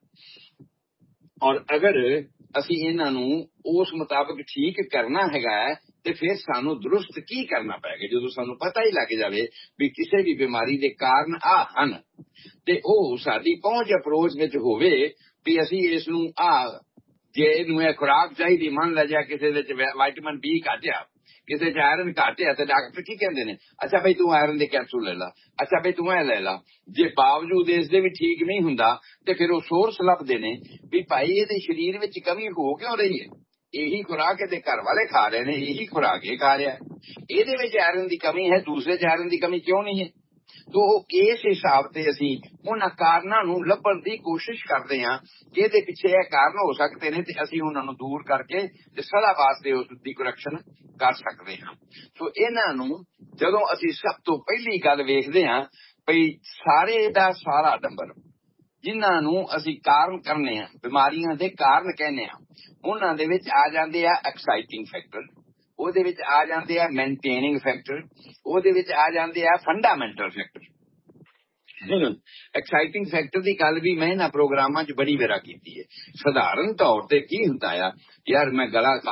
ਔਰ ਅਗਰ ਅਸੀਂ ਇਹਨਾਂ ਨੂੰ ਉਸ ਮੁਤਾਬਕ ਠੀਕ ਕਰਨਾ ਹੈਗਾ ਹੈ ਤੇ ਫਿਰ ਸਾਨੂੰ ਦਰੁਸਤ ਕੀ ਕਰਨਾ ਪਏਗਾ। ਜਦੋਂ ਸਾਨੂੰ ਪਤਾ ਹੀ ਲੱਗ ਜਾਵੇ ਵੀ ਕਿਸੇ ਵੀ ਬਿਮਾਰੀ ਦੇ ਕਾਰਨ ਆ ਹਨ ਤੇ ਉਹ ਸਾਡੀ ਪਹੁੰਚ ਅਪਰੋਚ ਵਿੱਚ ਹੋਵੇ ਵੀ ਅਸੀਂ ਇਸ ਨੂੰ ਜੇ ਇਹਨੂੰ ਇਹ ਖੁਰਾਕ ਚਾਹੀਦੀ, ਮੰਨ ਲਿਆ ਕਿਸੇ ਵਿੱਚ ਵਿਟਾਮਿਨ ਬੀ ਘੱਟ ਆ, ਕਿਸੇ ਚ ਆਇਰਨ ਘੱਟ ਆ, ਤੇ ਡਾਕਟਰ ਕੀ ਕਹਿੰਦੇ ਨੇ, ਅੱਛਾ ਬਈ ਤੂੰ ਆਇਰਨ ਦੇ ਕੈਪਸੂਲ ਲੈ ਲਾ, ਅੱਛਾ ਬਈ ਤੂੰ ਇਹ ਲੈ ਲਾ। ਜੇ ਬਾਵਜੂਦ ਇਸ ਦੇ ਵੀ ਠੀਕ ਨਹੀਂ ਹੁੰਦਾ ਤੇ ਫਿਰ ਉਹ ਸੋਰਸ ਲੱਭਦੇ ਨੇ ਵੀ ਭਾਈ ਇਹਦੇ ਸਰੀਰ ਵਿੱਚ ਕਮੀ ਹੋ ਕਿਉਂ ਰਹੀ ਹੈ, ਇਹੀ ਖੁਰਾਕ ਇਹਦੇ ਘਰ ਵਾਲੇ ਖਾ ਰਹੇ ਨੇ, ਇਹੀ ਖੁਰਾਕ ਇਹ ਖਾ ਰਿਹਾ, ਇਹਦੇ ਵਿੱਚ ਆਇਰਨ ਦੀ ਕਮੀ ਹੈ, ਦੂਸਰੇ ਚ ਆਇਰਨ ਦੀ ਕਮੀ ਕਿਉਂ ਨਹੀਂ ਹੈ। ਤੋ ਇਸ ਹਿਸਾਬ ਤੇ ਅਸੀਂ ਉਹਨਾਂ ਕਾਰਨਾਂ ਨੂੰ ਲੱਭਣ ਦੀ ਕੋਸ਼ਿਸ਼ ਕਰਦੇ ਹਾਂ ਕਿ ਇਹਦੇ ਪਿੱਛੇ ਇਹ ਕਾਰਨ ਹੋ ਸਕਦੇ ਨੇ ਤੇ ਅਸੀਂ ਉਹਨਾਂ ਨੂੰ ਦੂਰ ਕਰਕੇ ਤੇ ਸਦਾ ਵਾਸਤੇ ਉਸ ਦੀ ਕਰੈਕਸ਼ਨ ਕਰ ਸਕਦੇ ਹਾਂ। ਸੋ ਇਹਨਾਂ ਨੂੰ ਜਦੋਂ ਅਸੀਂ ਸਭ ਤੋਂ ਪਹਿਲੀ ਗੱਲ ਵੇਖਦੇ ਹਾਂ ਭਈ ਸਾਰੇ ਦਾ ਸਾਰਾ ਨੰਬਰ ਜਿਨ੍ਹਾਂ ਨੂੰ ਅਸੀਂ ਕਾਰਨ ਕਰਨੇ ਆ, ਬਿਮਾਰੀਆਂ ਦੇ ਕਾਰਨ ਕਹਿੰਦੇ ਆ, ਉਹਨਾਂ ਦੇ ਵਿੱਚ ਆ ਜਾਂਦੇ ਆ ਐਕਸਾਈਟਿੰਗ ਫੈਕਟਰ, ਉਹਦੇ ਵਿੱਚ ਆ ਜਾਂਦੇ ਆ ਮੇਨਟੇਨਿੰਗ ਫੈਕਟਰ, ਉਹਦੇ ਵਿੱਚ ਆ ਜਾਂਦੇ ਆ ਫੰਡਾਮੈਂਟਲ ਫੈਕਟਰ। ਐਕਸਾਈਟਿੰਗ ਫੈਕਟਰ ਦੀ ਗੱਲ ਵੀ ਮੈਂ ਇਹਨਾਂ ਪ੍ਰੋਗਰਾਮਾਂ 'ਚ ਬੜੀ ਵਾਰ ਕੀਤੀ ਹੈ। ਸਧਾਰਨ ਤੌਰ ਤੇ ਕੀ ਹੁੰਦਾ ਆ, ਯਾਰ ਮੈਂ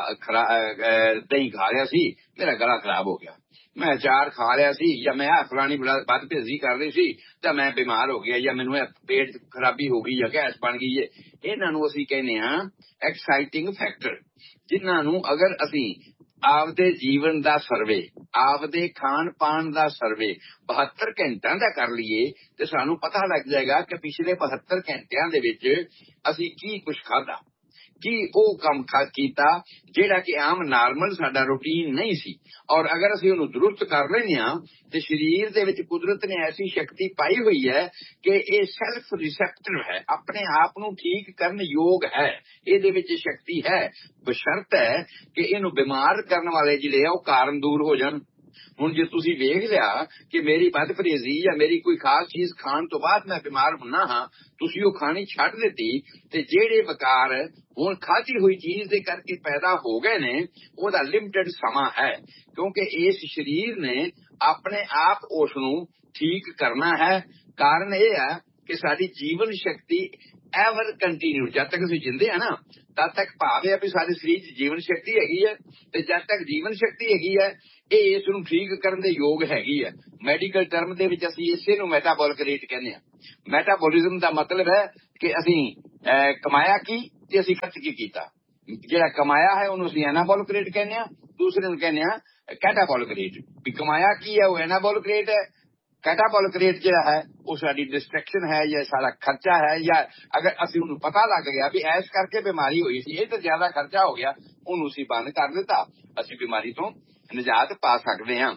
ਦਹੀਂ ਖਾ ਰਿਹਾ ਸੀ, ਮੇਰਾ ਗਲਾ ਖਰਾਬ ਹੋ ਗਿਆ, ਮੈਂ ਅਚਾਰ ਖਾ ਰਿਹਾ ਸੀ, ਜਾਂ ਮੈਂ ਫਲਾਣੀ ਵੱਧ ਭੇਜੀ ਕਰ ਰਹੀ ਸੀ ਤਾਂ ਮੈਂ ਬਿਮਾਰ ਹੋ ਗਿਆ, ਜਾਂ ਮੈਨੂੰ ਇਹ ਪੇਟ ਖਰਾਬੀ ਹੋ ਗਈ, ਜਾਂ ਗੈਸ ਬਣ ਗਈ ਹੈ। ਇਹਨਾਂ ਨੂੰ ਅਸੀਂ ਕਹਿੰਦੇ ਹਾਂ ਐਕਸਾਈਟਿੰਗ ਫੈਕਟਰ, ਜਿਨ੍ਹਾਂ ਨੂੰ ਅਗਰ ਅਸੀਂ ਆਪਦੇ ਜੀਵਨ ਦਾ ਸਰਵੇ, ਆਪਦੇ ਖਾਣ ਪਾਣ ਦਾ ਸਰਵੇ 72 ਘੰਟਿਆਂ ਦਾ ਕਰ ਲਈਏ ਤੇ ਸਾਨੂੰ ਪਤਾ ਲੱਗ ਜਾਏਗਾ ਕਿ ਪਿਛਲੇ 72 ਘੰਟਿਆਂ ਦੇ ਵਿੱਚ ਅਸੀਂ ਕੀ ਕੁਝ ਖਾਧਾ, ਕੀ ਉਹ ਕੰਮ ਕੀਤਾ ਜਿਹੜਾ ਕਿ ਆਮ ਨਾਰਮਲ ਸਾਡਾ ਰੂਟੀਨ ਨਹੀਂ ਸੀ। ਔਰ ਅਗਰ ਅਸੀਂ ਉਹਨੂੰ ਦਰੁਸਤ ਕਰ ਲੈਂਦੇ ਹਾਂ ਤੇ ਸਰੀਰ ਦੇ ਵਿੱਚ ਕੁਦਰਤ ਨੇ ਐਸੀ ਸ਼ਕਤੀ ਪਾਈ ਹੋਈ ਹੈ ਕਿ ਇਹ ਸੈਲਫ ਰਿਸੈਪਟਿਵ ਹੈ, ਆਪਣੇ ਆਪ ਨੂੰ ਠੀਕ ਕਰਨ ਯੋਗ ਹੈ, ਇਹਦੇ ਵਿੱਚ ਸ਼ਕਤੀ ਹੈ, ਬਸ਼ਰਤ ਹੈ ਕਿ ਇਹਨੂੰ ਬਿਮਾਰ ਕਰਨ ਵਾਲੇ ਜਿਹੜੇ ਆ ਉਹ ਕਾਰਨ ਦੂਰ ਹੋ ਜਾਣ। ਹੁਣ ਜੇ ਤੁਸੀਂ ਵੇਖ ਲਿਆ ਕਿ ਮੇਰੀ ਬਦਪਰਹੇਜ਼ੀ ਜਾਂ ਮੇਰੀ ਕੋਈ ਖਾਸ ਚੀਜ਼ ਖਾਣ ਤੋਂ ਬਾਅਦ ਮੈਂ ਬਿਮਾਰ ਹੁੰਨਾ ਹਾਂ, ਤੁਸੀਂ ਉਹ ਖਾਣੀ ਛੱਡ ਦਿੱਤੀ ਤੇ ਜਿਹੜੇ ਵਿਕਾਰ ਹੁਣ ਖਾਧੀ ਹੋਈ ਚੀਜ਼ ਦੇ ਕਰਕੇ ਪੈਦਾ ਹੋ ਗਏ ਨੇ, ਉਹਦਾ ਲਿਮਟਿਡ ਸਮਾਂ ਹੈ, ਕਿਉਂਕਿ ਇਸ ਸਰੀਰ ਨੇ ਆਪਣੇ ਆਪ ਉਸ ਨੂੰ ਠੀਕ ਕਰਨਾ ਹੈ। ਕਾਰਨ ਇਹ ਹੈ ਕਿ ਸਾਡੀ ਜੀਵਨ ਸ਼ਕਤੀ ਐਵਰ ਕੰਟੀਨਿਊ, ਜਦ ਤੱਕ ਅਸੀਂ ਜਿੰਦੇ ਆ ਨਾ ਤਦ ਤੱਕ ਭਾਵ ਹੈ ਵੀ ਸਾਡੇ ਸਰੀਰ 'ਚ ਜੀਵਨ ਸ਼ਕਤੀ ਹੈਗੀ ਹੈ, ਤੇ ਜਦ ਤੱਕ ਜੀਵਨ ਸ਼ਕਤੀ ਹੈਗੀ ਹੈ ਇਹ ਇਸ ਨੂੰ ਠੀਕ ਕਰਨ ਦੇ ਯੋਗ ਹੈਗੀ ਹੈ। ਮੈਡੀਕਲ ਟਰਮ ਦੇ ਵਿੱਚ ਅਸੀਂ ਇਸੇ ਨੂੰ ਮੈਟਾਬੋਲਿਕ ਰੇਟ ਕਹਿੰਦੇ ਹਾਂ। ਮੈਟਾਬੋਲਿਜ਼ਮ ਦਾ ਮਤਲਬ ਹੈ ਕਿ ਅਸੀਂ ਕਮਾਇਆ ਕੀ ਤੇ ਅਸੀਂ ਖਰਚ ਕੀ ਕੀਤਾ। ਜਿਹੜਾ ਕਮਾਇਆ ਹੈ ਉਹਨੂੰ ਅਸੀਂ ਐਨਾਬੋਲਿਕ ਰੇਟ ਕਹਿੰਦੇ ਆ, ਦੂਸਰੇ ਨੂੰ ਕਹਿੰਦੇ ਆ ਕੈਟਾਬੋਲਿਕ ਰੇਟ। ਵੀ ਕਮਾਇਆ ਕੀ ਹੈ ਉਹ ਐਨਾਬੋਲਿਕ ਰੇਟ ਹੈ, ਕੈਟਾਬੋਲਿਕ ਰੇਟ ਜਿਹੜਾ ਹੈ ਉਹ ਸਾਡੀ ਡਿਸਟਰੈਕਸ਼ਨ ਹੈ ਜਾਂ ਸਾਡਾ ਖਰਚਾ ਹੈ, ਜਾਂ ਅਗਰ ਅਸੀਂ ਉਹਨੂੰ ਪਤਾ ਲੱਗ ਗਿਆ ਵੀ ਇਸ ਕਰਕੇ ਬਿਮਾਰੀ ਹੋਈ ਸੀ, ਇਹ ਤਾਂ ਜ਼ਿਆਦਾ ਖਰਚਾ ਹੋ ਗਿਆ, ਉਹਨੂੰ ਅਸੀਂ ਬੰਦ ਕਰ ਦਿੱਤਾ, ਅਸੀਂ ਬਿਮਾਰੀ ਤੋਂ ਨਿਜਾਤ ਪਾ ਸਕਦੇ ਹਾਂ।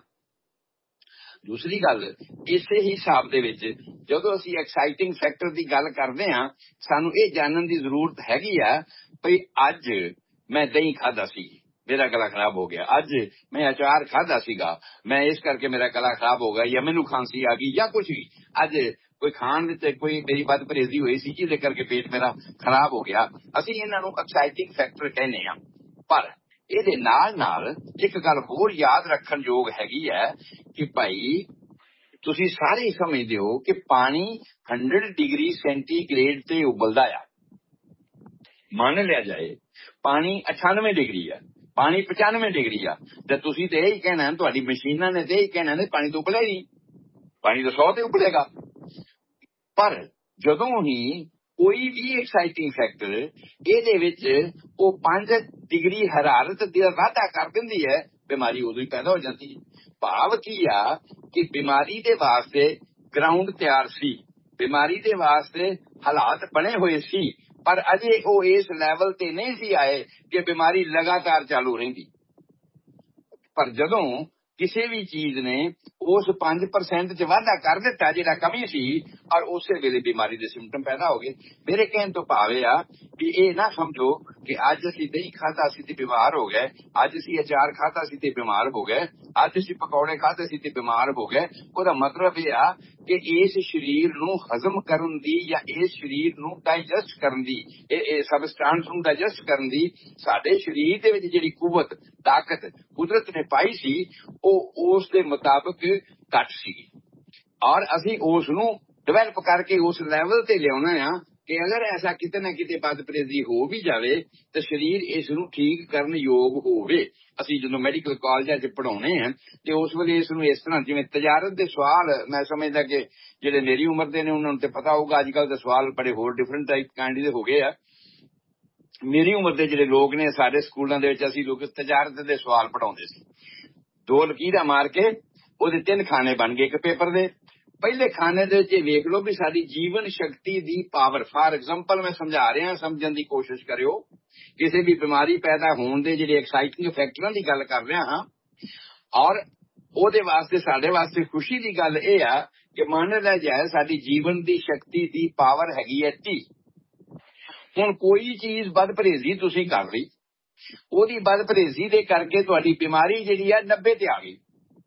ਦੂਸਰੀ ਗੱਲ, ਇਸੇ ਹੀ ਹਿਸਾਬ ਦੇ ਵਿੱਚ ਜਦੋਂ ਅਸੀਂ ਐਕਸਾਈਟਿੰਗ ਫੈਕਟਰ ਦੀ ਗੱਲ ਕਰਦੇ ਹਾਂ, ਸਾਨੂੰ ਇਹ ਜਾਣਨ ਦੀ ਜ਼ਰੂਰਤ ਹੈਗੀ ਆ ਵੀ ਅੱਜ ਮੈਂ ਦਹੀਂ ਖਾਧਾ ਸੀ, ਮੇਰਾ ਗਲਾ ਖਰਾਬ ਹੋ ਗਿਆ, ਅੱਜ ਮੈਂ ਅਚਾਰ ਖਾਧਾ ਸੀਗਾ, ਮੈਂ ਇਸ ਕਰਕੇ ਮੇਰਾ ਗਲਾ ਖਰਾਬ ਹੋ ਗਿਆ, ਜਾਂ ਮੈਨੂੰ ਖਾਂਸੀ ਆ ਗਈ, ਜਾਂ ਕੁਝ ਵੀ, ਅੱਜ ਕੋਈ ਖਾਣ ਵਿੱਚ ਕੋਈ ਮੇਰੀ ਬਦ ਪਰਹੇਜ਼ੀ ਹੋਈ ਸੀ ਜਿਹਦੇ ਕਰਕੇ ਪੇਟ ਮੇਰਾ ਖਰਾਬ ਹੋ ਗਿਆ। ਅਸੀਂ ਇਹਨਾਂ ਨੂੰ ਐਕਸਾਈਟਿੰਗ ਫੈਕਟਰ ਕਹਿੰਦੇ ਹਾਂ। ਪਰ ਇਹਦੇ ਨਾਲ ਨਾਲ ਇੱਕ ਗੱਲ ਹੋਰ ਯਾਦ ਰੱਖਣ ਯੋਗ ਹੈਗੀ ਹੈ ਕਿ ਭਾਈ ਤੁਸੀਂ ਸਾਰੇ ਸਮਝਦੇ ਹੋ ਕਿ ਪਾਣੀ 100 ਡਿਗਰੀ ਸੈਂਟੀਗ੍ਰੇਡ ਤੇ ਉਬਲਦਾ ਆ। ਮੰਨ ਲਿਆ ਜਾਏ ਪਾਣੀ 98 ਡਿਗਰੀ ਆ, ਪਾਣੀ 95 ਡਿਗਰੀ ਆ, ਤੇ ਤੁਸੀਂ ਤੇ ਇਹੀ ਕਹਿਣਾ, ਤੁਹਾਡੀ ਮਸ਼ੀਨਾਂ ਨੇ ਤੇ ਇਹੀ ਕਹਿਣਾ ਨੇ ਪਾਣੀ ਤਾਂ ਉਬਲਿਆ ਹੀ ਨਹੀਂ, ਪਾਣੀ ਤਾਂ 100 ਤੇ ਉਬਲੇਗਾ। ਪਰ ਜਦੋਂ ਹੀ ਕੋਈ ਵੀ ਐਕਸਾਈਟਿੰਗ ਫੈਕਟਰ ਇਹਦੇ ਵਿੱਚ ਉਹ 5 ਡਿਗਰੀ ਹਰਾਰਤ ਦਾ ਵਾਧਾ ਕਰ ਦਿੰਦੀ ਹੈ, ਬਿਮਾਰੀ ਉਦੋਂ ਹੀ ਪੈਦਾ ਹੋ ਜਾਂਦੀ ਹੈ। ਭਾਵ ਕੀ ਆ ਕਿ ਬਿਮਾਰੀ ਦੇ ਵਾਸਤੇ ਗਰਾਊਂਡ ਤਿਆਰ ਸੀ, ਬਿਮਾਰੀ ਦੇ ਵਾਸਤੇ ਹਾਲਾਤ ਬਣੇ ਹੋਏ ਸੀ, ਪਰ ਅਜੇ ਉਹ ਇਸ ਲੈਵਲ ਤੇ ਨਹੀਂ ਸੀ ਆਏ ਕਿ ਬਿਮਾਰੀ ਲਗਾਤਾਰ ਚਾਲੂ ਰਹਿੰਦੀ। ਪਰ ਜਦੋਂ ਕਿਸੇ ਵੀ ਚੀਜ਼ ਨੇ ਉਸ 5% 'ਚ ਵਾਧਾ ਕਰ ਦਿੱਤਾ ਜਿਹੜਾ ਕਮੀ ਸੀ, ਔਰ ਉਸੇ ਵੇਲੇ ਬਿਮਾਰੀ ਦੇ ਸਿੰਪਟਮ ਪੈਦਾ ਹੋ ਗਏ। ਮੇਰੇ ਕਹਿਣ ਤੋਂ ਭਾਵ ਇਹ ਆ ਵੀ ਇਹ ਨਾ ਸਮਝੋ ਕਿ ਅੱਜ ਅਸੀਂ ਦਹੀਂ ਖਾਧਾ ਸੀ ਤੇ ਬਿਮਾਰ ਹੋ ਗਏ, ਅੱਜ ਅਸੀਂ ਅਚਾਰ ਖਾਧਾ ਸੀ ਤੇ ਬਿਮਾਰ ਹੋ ਗਏ, ਅੱਜ ਅਸੀਂ ਪਕੌੜੇ ਖਾਧੇ ਸੀ ਤੇ ਬਿਮਾਰ ਹੋ ਗਏ। ਉਹਦਾ ਮਤਲਬ ਇਹ ਆ ਕਿ ਇਸ ਸਰੀਰ ਨੂੰ ਹਜ਼ਮ ਕਰਨ ਦੀ ਜਾਂ ਇਸ ਸਰੀਰ ਨੂੰ ਡਾਈਜੈਸਟ ਕਰਨ ਦੀ, ਇਹ ਸਬਸਟੈਂਸ ਨੂੰ ਡਾਈਜੈਸਟ ਕਰਨ ਦੀ ਸਾਡੇ ਸਰੀਰ ਦੇ ਵਿੱਚ ਜਿਹੜੀ ਕੁਵਤ ਤਾਕਤ ਕੁਦਰਤ ਨੇ ਪਾਈ ਸੀ, ਉਹ ਉਸ ਦੇ ਮੁਤਾਬਕ ਘੱਟ ਸੀ, ਔਰ ਅਸੀਂ ਉਸ ਨੂੰ ਡਿਵੈਲਪ ਕਰਕੇ ਉਸ ਲੈਵਲ ਤੇ ਲਿਆਉਣਾ ਆ ਕਿ ਅਗਰ ਐਸਾ ਕਿਤੇ ਨਾ ਕਿਤੇ ਬਦ ਪਰਹੇਜ਼ੀ ਹੋ ਵੀ ਜਾਵੇ ਤਾਂ ਸਰੀਰ ਇਸ ਨੂੰ ਠੀਕ ਕਰਨ ਯੋਗ ਹੋਵੇ। ਅਸੀਂ ਜਦੋਂ ਮੈਡੀਕਲ ਕਾਲਜਾਂ 'ਚ ਪੜ੍ਹਾਉਣੇ ਆ ਤੇ ਉਸ ਵੇਲੇ ਇਸ ਨੂੰ ਇਸ ਤਰ੍ਹਾਂ, ਜਿਵੇਂ ਤਜਾਰਤ ਦੇ ਸਵਾਲ, ਮੈਂ ਸਮਝਦਾ ਕਿ ਜਿਹੜੇ ਮੇਰੀ ਉਮਰ ਦੇ ਨੇ ਉਹਨਾਂ ਨੂੰ ਤੇ ਪਤਾ ਹੋਊਗਾ, ਅੱਜ ਕੱਲ੍ਹ ਦੇ ਸਵਾਲ ਬੜੇ ਹੋਰ ਡਿਫਰੈਂਟ ਟਾਈਪ ਕਾਈਂਡ ਦੇ ਹੋ ਗਏ ਆ। ਮੇਰੀ ਉਮਰ ਦੇ ਜਿਹੜੇ ਲੋਕ ਨੇ, ਸਾਡੇ ਸਕੂਲਾਂ ਦੇ ਵਿੱਚ ਅਸੀਂ ਲੋਕ ਤਜਾਰਤ ਦੇ ਸਵਾਲ ਪੜ੍ਹਾਉਂਦੇ ਸੀ। 2 ਲਕੀਰਾਂ ਮਾਰ ਕੇ ਉਹਦੇ 3 ਖਾਨੇ ਬਣ ਗਏ ਇੱਕ ਪੇਪਰ ਦੇ। ਪਹਿਲੇ ਖਾਨੇ ਦੇ ਵਿੱਚ ਵੇਖ ਲਓ ਵੀ ਸਾਡੀ ਜੀਵਨ ਸ਼ਕਤੀ ਦੀ ਪਾਵਰ, ਫਾਰ ਐਗਜ਼ਾਮਪਲ ਮੈਂ ਸਮਝਾ ਰਿਹਾ, ਸਮਝਣ ਦੀ ਕੋਸ਼ਿਸ਼ ਕਰਿਓ। ਕਿਸੇ ਵੀ ਬਿਮਾਰੀ ਪੈਦਾ ਹੋਣ ਦੇ ਜਿਹੜੇ ਐਕਸਾਈਟਿੰਗ ਫੈਕਟਰਾਂ ਦੀ ਗੱਲ ਕਰ ਰਿਹਾ ਹਾਂ, ਔਰ ਉਹਦੇ ਵਾਸਤੇ ਸਾਡੇ ਵਾਸਤੇ ਖੁਸ਼ੀ ਦੀ ਗੱਲ ਇਹ ਆ ਕਿ ਮੰਨ ਲਿਆ ਜਾਏ ਸਾਡੀ ਜੀਵਨ ਦੀ ਸ਼ਕਤੀ ਦੀ ਪਾਵਰ ਹੈਗੀ ਹੈ 30। ਹੁਣ ਕੋਈ ਚੀਜ਼ ਬਦ ਪਰਹੇਜ਼ੀ ਤੁਸੀਂ ਕਰ ਲਈ, ਉਹਦੀ ਬਦ ਪਰਹੇਜ਼ੀ ਦੇ ਕਰਕੇ ਤੁਹਾਡੀ ਬਿਮਾਰੀ ਜਿਹੜੀ ਆ 90 ਤੇ ਆ ਗਈ।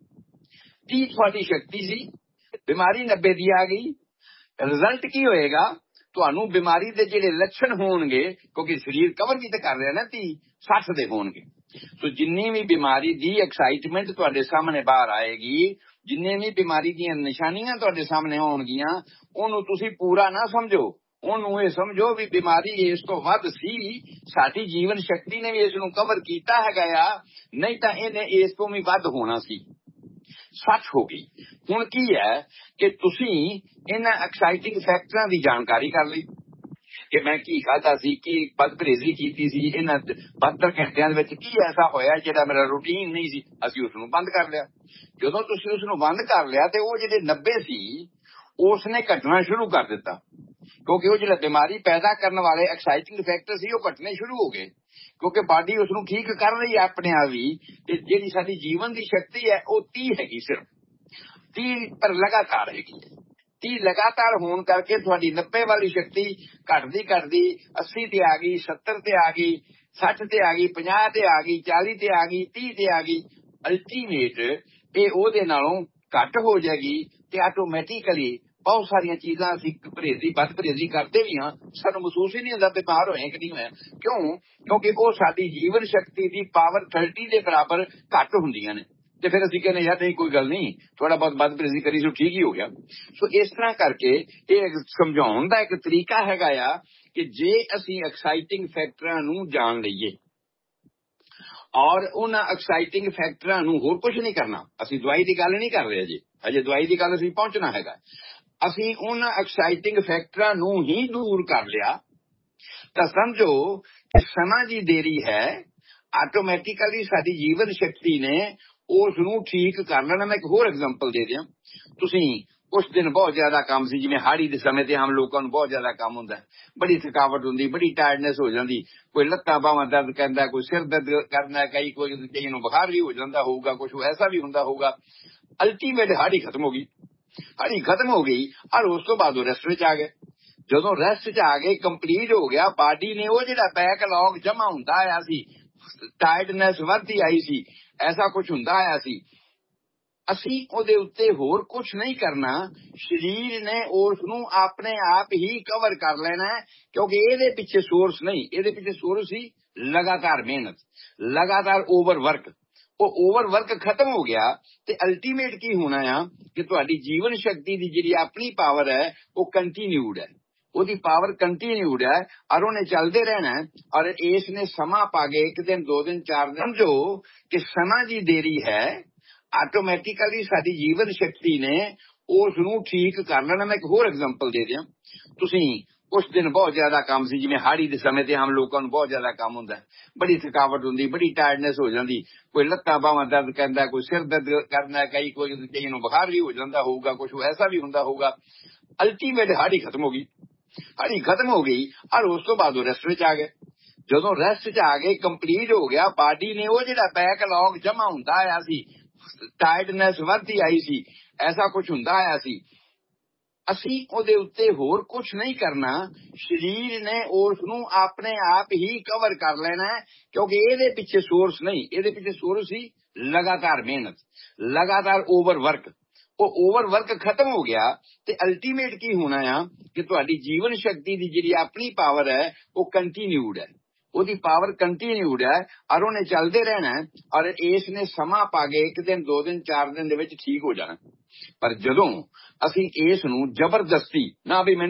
30 ਤੁਹਾਡੀ ਸ਼ਕਤੀ ਸੀ, ਬਿਮਾਰੀ 90 ਦੀ ਆ ਗਈ। ਰਿਜ਼ਲਟ ਕੀ ਹੋਏਗਾ? ਤੁਹਾਨੂੰ ਬਿਮਾਰੀ ਦੇ ਜਿਹੜੇ ਲੱਛਣ ਹੋਣਗੇ, ਕਿਉਂਕਿ ਸਰੀਰ ਕਵਰ ਵੀ ਤਾਂ ਕਰ ਰਿਹਾ ਨਾ, 30-60 ਦੇ ਹੋਣਗੇ। ਸੋ ਜਿੰਨੀ ਵੀ ਬਿਮਾਰੀ ਦੀ ਐਕਸਾਈਟਮੈਂਟ ਤੁਹਾਡੇ ਸਾਹਮਣੇ ਬਾਹਰ ਆਏਗੀ, ਜਿੰਨੇ ਵੀ ਬਿਮਾਰੀ ਦੀਆਂ ਨਿਸ਼ਾਨੀਆਂ ਤੁਹਾਡੇ ਸਾਹਮਣੇ ਹੋਣਗੀਆਂ, ਉਹਨੂੰ ਤੁਸੀਂ ਪੂਰਾ ਨਾ ਸਮਝੋ, ਉਹਨੂੰ ਇਹ ਸਮਝੋ ਵੀ ਬਿਮਾਰੀ ਇਸ ਤੋਂ ਵੱਧ ਸੀ, ਸਾਡੀ ਜੀਵਨ ਸ਼ਕਤੀ ਨੇ ਵੀ ਇਸ ਨੂੰ ਕਵਰ ਕੀਤਾ ਹੈਗਾ ਆ, ਨਹੀਂ ਤਾਂ ਇਹਨੇ ਇਸ ਤੋਂ ਵੀ ਵੱਧ ਹੋਣਾ ਸੀ। ਸੱਚ ਹੋ ਗਈ। ਹੁਣ ਕੀ ਹੈ ਕਿ ਤੁਸੀਂ ਇਹਨਾਂ ਐਕਸਾਈਟਿੰਗ ਫੈਕਟਰਾਂ ਦੀ ਜਾਣਕਾਰੀ ਕਰ ਲਈ ਕਿ ਮੈਂ ਕੀ ਖਾਧਾ ਸੀ, ਕੀ ਬਦ ਪਰਹੇਜ਼ੀ ਕੀਤੀ ਸੀ, ਇਹਨਾਂ 72 ਘੰਟਿਆਂ ਦੇ ਵਿੱਚ ਕੀ ਐਸਾ ਹੋਇਆ ਜਿਹੜਾ ਮੇਰਾ ਰੂਟੀਨ ਨਹੀਂ ਸੀ, ਅਸੀਂ ਉਸ ਨੂੰ ਬੰਦ ਕਰ ਲਿਆ। ਜਦੋਂ ਤੁਸੀਂ ਉਸ ਨੂੰ ਬੰਦ ਕਰ ਲਿਆ ਤੇ ਉਹ ਜਿਹੜੇ 90 ਸੀ ਉਸਨੇ ਘਟਣਾ ਸ਼ੁਰੂ ਕਰ ਦਿੱਤਾ, ਕਿਉਂਕਿ ਉਹ ਜਿਹੜਾ ਬਿਮਾਰੀ ਪੈਦਾ ਕਰਨ ਵਾਲੇ ਐਕਸਾਈਟਿੰਗ ਫੈਕਟਰ ਸੀ ਉਹ ਘਟਣੇ ਸ਼ੁਰੂ ਹੋ ਗਏ, ਕਿਉਂਕਿ ਬਾਡੀ ਉਸ ਨੂੰ ਠੀਕ ਕਰ ਰਹੀ ਹੈ ਆਪਣੇ ਆਪ ਹੀ। ਤੇ ਜਿਹੜੀ ਸਾਡੀ ਜੀਵਨ ਦੀ ਸ਼ਕਤੀ ਹੈ ਉਹ 30 ਹੈਗੀ, ਸਿਰਫ 30 ਪਰ ਲਗਾਤਾਰ ਹੈਗੀ। 30 ਲਗਾਤਾਰ ਹੋਣ ਕਰਕੇ ਤੁਹਾਡੀ 90 ਵਾਲੀ ਸ਼ਕਤੀ ਘਟਦੀ 80 ਤੇ ਆ ਗਈ, 70 ਤੇ ਆ ਗਈ, 60 ਤੇ ਆ ਗਈ, 50 ਤੇ ਆ ਗਈ, 40 ਤੇ ਆ ਗਈ, 30 ਤੇ ਆ ਗਈ। ਅਲਟੀਮੇਟ ਇਹ ਉਹਦੇ ਨਾਲੋਂ ਘੱਟ ਹੋ ਜਾਏਗੀ ਤੇ ਆਟੋਮੈਟਿਕਲੀ ਬਹੁਤ ਸਾਰੀਆਂ ਚੀਜ਼ਾਂ ਅਸੀਂ ਬਦ ਪਰਹੇਜ਼ੀ ਕਰਦੇ ਵੀ ਹਾਂ, ਸਾਨੂੰ ਮਹਿਸੂਸ ਹੀ ਨਹੀਂ ਹੁੰਦਾ ਬਿਮਾਰ ਹੋਏ ਕਿ ਨਹੀਂ ਹੋਇਆ। ਕਿਉਂ? ਕਿਉਂਕਿ ਉਹ ਸਾਡੀ ਜੀਵਨ ਸ਼ਕਤੀ ਦੀ ਪਾਵਰ 30 ਦੇ ਬਰਾਬਰ ਘੱਟ ਹੁੰਦੀਆਂ ਨੇ। ਤੇ ਫਿਰ ਅਸੀਂ ਕਹਿੰਦੇ ਯਾਰ ਨਹੀਂ ਕੋਈ ਗੱਲ ਨਹੀਂ, ਥੋੜਾ ਬਹੁਤ ਬਦ ਪਰਹੇਜ਼ੀ ਕਰੀ ਸੋ ਠੀਕ ਹੀ ਹੋ ਗਿਆ। ਸੋ ਇਸ ਤਰ੍ਹਾਂ ਕਰਕੇ ਇਹ ਸਮਝਾਉਣ ਦਾ ਇੱਕ ਤਰੀਕਾ ਹੈਗਾ ਆ ਕਿ ਜੇ ਅਸੀਂ ਐਕਸਾਈਟਿੰਗ ਫੈਕਟਰਾਂ ਨੂੰ ਜਾਣ ਲਈਏ ਔਰ ਉਹਨਾਂ ਐਕਸਾਈਟਿੰਗ ਫੈਕਟਰਾਂ ਨੂੰ ਹੋਰ ਕੁਝ ਨਹੀਂ ਕਰਨਾ, ਅਸੀਂ ਦਵਾਈ ਦੀ ਗੱਲ ਨਹੀਂ ਕਰ ਰਹੇ ਜੀ, ਅਜੇ ਦਵਾਈ ਦੀ ਗੱਲ ਅਸੀਂ ਪਹੁੰਚਣਾ ਹੈਗਾ। ਅਸੀਂ ਉਹਨਾਂ ਐਕਸਾਈਟਿੰਗ ਫੈਕਟਰਾਂ ਨੂੰ ਹੀ ਦੂਰ ਕਰ ਲਿਆ ਤਾਂ ਸਮਝੋ ਕਿ ਸਮਾਂ ਦੀ ਦੇਰੀ ਹੈ। ਆਟੋਮੈਟਿਕਲੀ ਸਾਡੀ ਜੀਵਨ ਸ਼ਕਤੀ ਨੇ ਉਸ ਨੂੰ ਠੀਕ ਕਰ ਲੈਣਾ। ਮੈਂ ਇੱਕ ਹੋਰ ਐਗਜ਼ਾਮਪਲ ਦੇ ਦਿਆਂ। ਤੁਸੀਂ ਉਸ ਦਿਨ ਬਹੁਤ ਜ਼ਿਆਦਾ ਕੰਮ ਸੀ, ਜਿਵੇਂ ਹਾੜੀ ਦੇ ਸਮੇਂ ਤੇ ਆਮ ਲੋਕਾਂ ਨੂੰ ਬਹੁਤ ਜ਼ਿਆਦਾ ਕੰਮ ਹੁੰਦਾ, ਬੜੀ ਥਕਾਵਟ ਹੁੰਦੀ, ਬੜੀ ਟਾਇਰਡਨੈਸ ਹੋ ਜਾਂਦੀ, ਕੋਈ ਲੱਤਾਂ ਬਾਹਾਂ ਦਰਦ ਕਰਦਾ, ਕੋਈ ਸਿਰ ਦਰਦ ਕਰਦਾ, ਕਈ ਨੂੰ ਬੁਖਾਰ ਵੀ ਹੋ ਜਾਂਦਾ ਹੋਊਗਾ, ਕੁਝ ਐਸਾ ਵੀ ਹੁੰਦਾ ਹੋਊਗਾ। ਅਲਟੀਮੇਟ ਹਾੜੀ ਖਤਮ ਹੋ ਗਈ। ਹਾੜੀ ਖਤਮ ਹੋ ਗਈ ਔਰ ਉਸ ਤੋਂ ਬਾਅਦ ਉਹ ਰੈਸਟ ਵਿੱਚ ਆ ਗਏ। ਜਦੋਂ ਰੈਸਟ 'ਚ ਆ ਗਏ, ਕੰਪਲੀਟ ਹੋ ਗਿਆ, ਬਾਡੀ ਨੇ ਉਹ ਜਿਹੜਾ ਬੈਕਲੌਗ ਜਮਾ ਹੁੰਦਾ ਆਇਆ ਸੀ, ਟਾਇਰਡਨੈਸ ਵੱਧਦੀ ਆਈ ਸੀ, ਐਸਾ ਕੁਝ ਹੁੰਦਾ ਆਇਆ ਸੀ, ਅਸੀਂ ਉਹਦੇ ਉੱਤੇ ਹੋਰ ਕੁਝ ਨਹੀਂ ਕਰਨਾ। ਸਰੀਰ ਨੇ ਉਸ ਨੂੰ ਆਪਣੇ ਆਪ ਹੀ ਕਵਰ ਕਰ ਲੈਣਾ, ਕਿਉਂਕਿ ਇਹਦੇ ਪਿੱਛੇ ਸੋਰਸ ਨਹੀਂ, ਇਹਦੇ ਪਿੱਛੇ ਸੋਰਸ ਸੀ ਲਗਾਤਾਰ ਮਿਹਨਤ, ਲਗਾਤਾਰ ਓਵਰਵਰਕ। ਉਹ ਓਵਰਵਰਕ ਖਤਮ ਹੋ ਗਿਆ ਤੇ ਅਲਟੀਮੇਟ ਕੀ ਹੋਣਾ ਆ ਕਿ ਤੁਹਾਡੀ ਜੀਵਨ ਸ਼ਕਤੀ ਦੀ ਜਿਹੜੀ ਆਪਣੀ ਪਾਵਰ ਹੈ ਉਹ ਕੰਟੀਨਿਊਡ ਹੈ, ਉਹਦੀ ਪਾਵਰ ਕੰਟੀਨਿਊਡ ਹੈ ਔਰ ਉਹਨੇ ਚੱਲਦੇ ਰਹਿਣਾ। ਔਰ ਇਸ ਨੇ ਸਮਾਂ ਪਾ ਕੇ 1 ਦਿਨ 2 ਦਿਨ 4 ਦਿਨ, ਸਮਝੋ ਕਿ ਸਮਾਂ ਦੀ ਦੇਰੀ ਹੈ। ਆਟੋਮੈਟਿਕਲੀ ਸਾਡੀ ਜੀਵਨ ਸ਼ਕਤੀ ਨੇ ਉਸ ਨੂੰ ਠੀਕ ਕਰ ਲੈਣਾ। ਮੈਂ ਇੱਕ ਹੋਰ ਐਗਜ਼ਾਮਪਲ ਦੇ ਦਿਆਂ। ਤੁਸੀਂ ਉਸ ਦਿਨ ਬਹੁਤ ਜ਼ਿਆਦਾ ਕੰਮ ਸੀ, ਜਿਵੇਂ ਹਾੜੀ ਦੇ ਸਮੇਂ ਤੇ ਆਮ ਲੋਕਾਂ ਨੂੰ ਬਹੁਤ ਜ਼ਿਆਦਾ ਕੰਮ ਹੁੰਦਾ, ਬੜੀ ਥਕਾਵਟ ਹੁੰਦੀ, ਬੜੀ ਟਾਇਰਡਨੈਸ ਹੋ ਜਾਂਦੀ, ਕੋਈ ਲੱਤਾਂ ਬਾਹਾਂ ਦਰਦ ਕਰਦਾ, ਕੋਈ ਸਿਰ ਦਰਦ ਕਰਦਾ, ਕਈ ਨੂੰ ਬੁਖਾਰ ਵੀ ਹੋ ਜਾਂਦਾ ਹੋਊਗਾ, ਕੁਝ ਐਸਾ ਵੀ ਹੁੰਦਾ ਹੋਊਗਾ। ਅਲਟੀਮੇਟ ਹਾੜੀ ਖਤਮ ਹੋ ਗਈ। ਹਾੜੀ ਖਤਮ ਹੋ ਗਈ ਔਰ ਉਸ ਤੋਂ ਬਾਅਦ ਉਹ ਰੈਸਟ ਵਿੱਚ ਆ ਗਏ। ਜਦੋਂ ਰੈਸਟ 'ਚ ਆ ਗਏ, ਕੰਪਲੀਟ ਹੋ ਗਿਆ, ਬਾਡੀ ਨੇ ਉਹ ਜਿਹੜਾ ਬੈਕਲੌਗ ਜਮਾ ਹੁੰਦਾ ਆਇਆ ਸੀ, ਟਾਇਰਡਨੈਸ ਵੱਧਦੀ ਆਈ ਸੀ, ਐਸਾ ਕੁਝ ਹੁੰਦਾ ਆਇਆ ਸੀ, ਅਸੀਂ ਉਹਦੇ ਉੱਤੇ ਹੋਰ ਕੁਝ ਨਹੀਂ ਕਰਨਾ। ਸਰੀਰ ਨੇ ਉਸ ਨੂੰ ਆਪਣੇ ਆਪ ਹੀ ਕਵਰ ਕਰ ਲੈਣਾ, ਕਿਉਂਕਿ ਇਹਦੇ ਪਿੱਛੇ ਸੋਰਸ ਨਹੀਂ, ਇਹਦੇ ਪਿੱਛੇ ਸੋਰਸ ਸੀ ਲਗਾਤਾਰ ਮਿਹਨਤ, ਲਗਾਤਾਰ ਓਵਰਵਰਕ। ਉਹ ਓਵਰਵਰਕ ਖਤਮ ਹੋ ਗਿਆ ਤੇ ਅਲਟੀਮੇਟ ਕੀ ਹੋਣਾ ਆ ਕਿ ਤੁਹਾਡੀ ਜੀਵਨ ਸ਼ਕਤੀ ਦੀ ਜਿਹੜੀ ਆਪਣੀ ਪਾਵਰ ਹੈ ਉਹ ਕੰਟੀਨਿਊਡ ਹੈ, ਉਹਦੀ ਪਾਵਰ ਕੰਟੀਨਿਊਡ ਹੈ ਔਰ ਉਹਨੇ ਚੱਲਦੇ ਰਹਿਣਾ। ਔਰ ਇਸ ਨੇ ਸਮਾਂ ਪਾ ਕੇ 1 ਦਿਨ 2 ਦਿਨ 4 ਦਿਨ ਦੇ ਵਿੱਚ ਠੀਕ ਹੋ ਜਾਣਾ। ਪਰ ਜਦੋਂ ਅਸੀਂ ਇਸ ਨੂੰ ਜ਼ਬਰਦਸਤੀ ਨਾ ਵੀ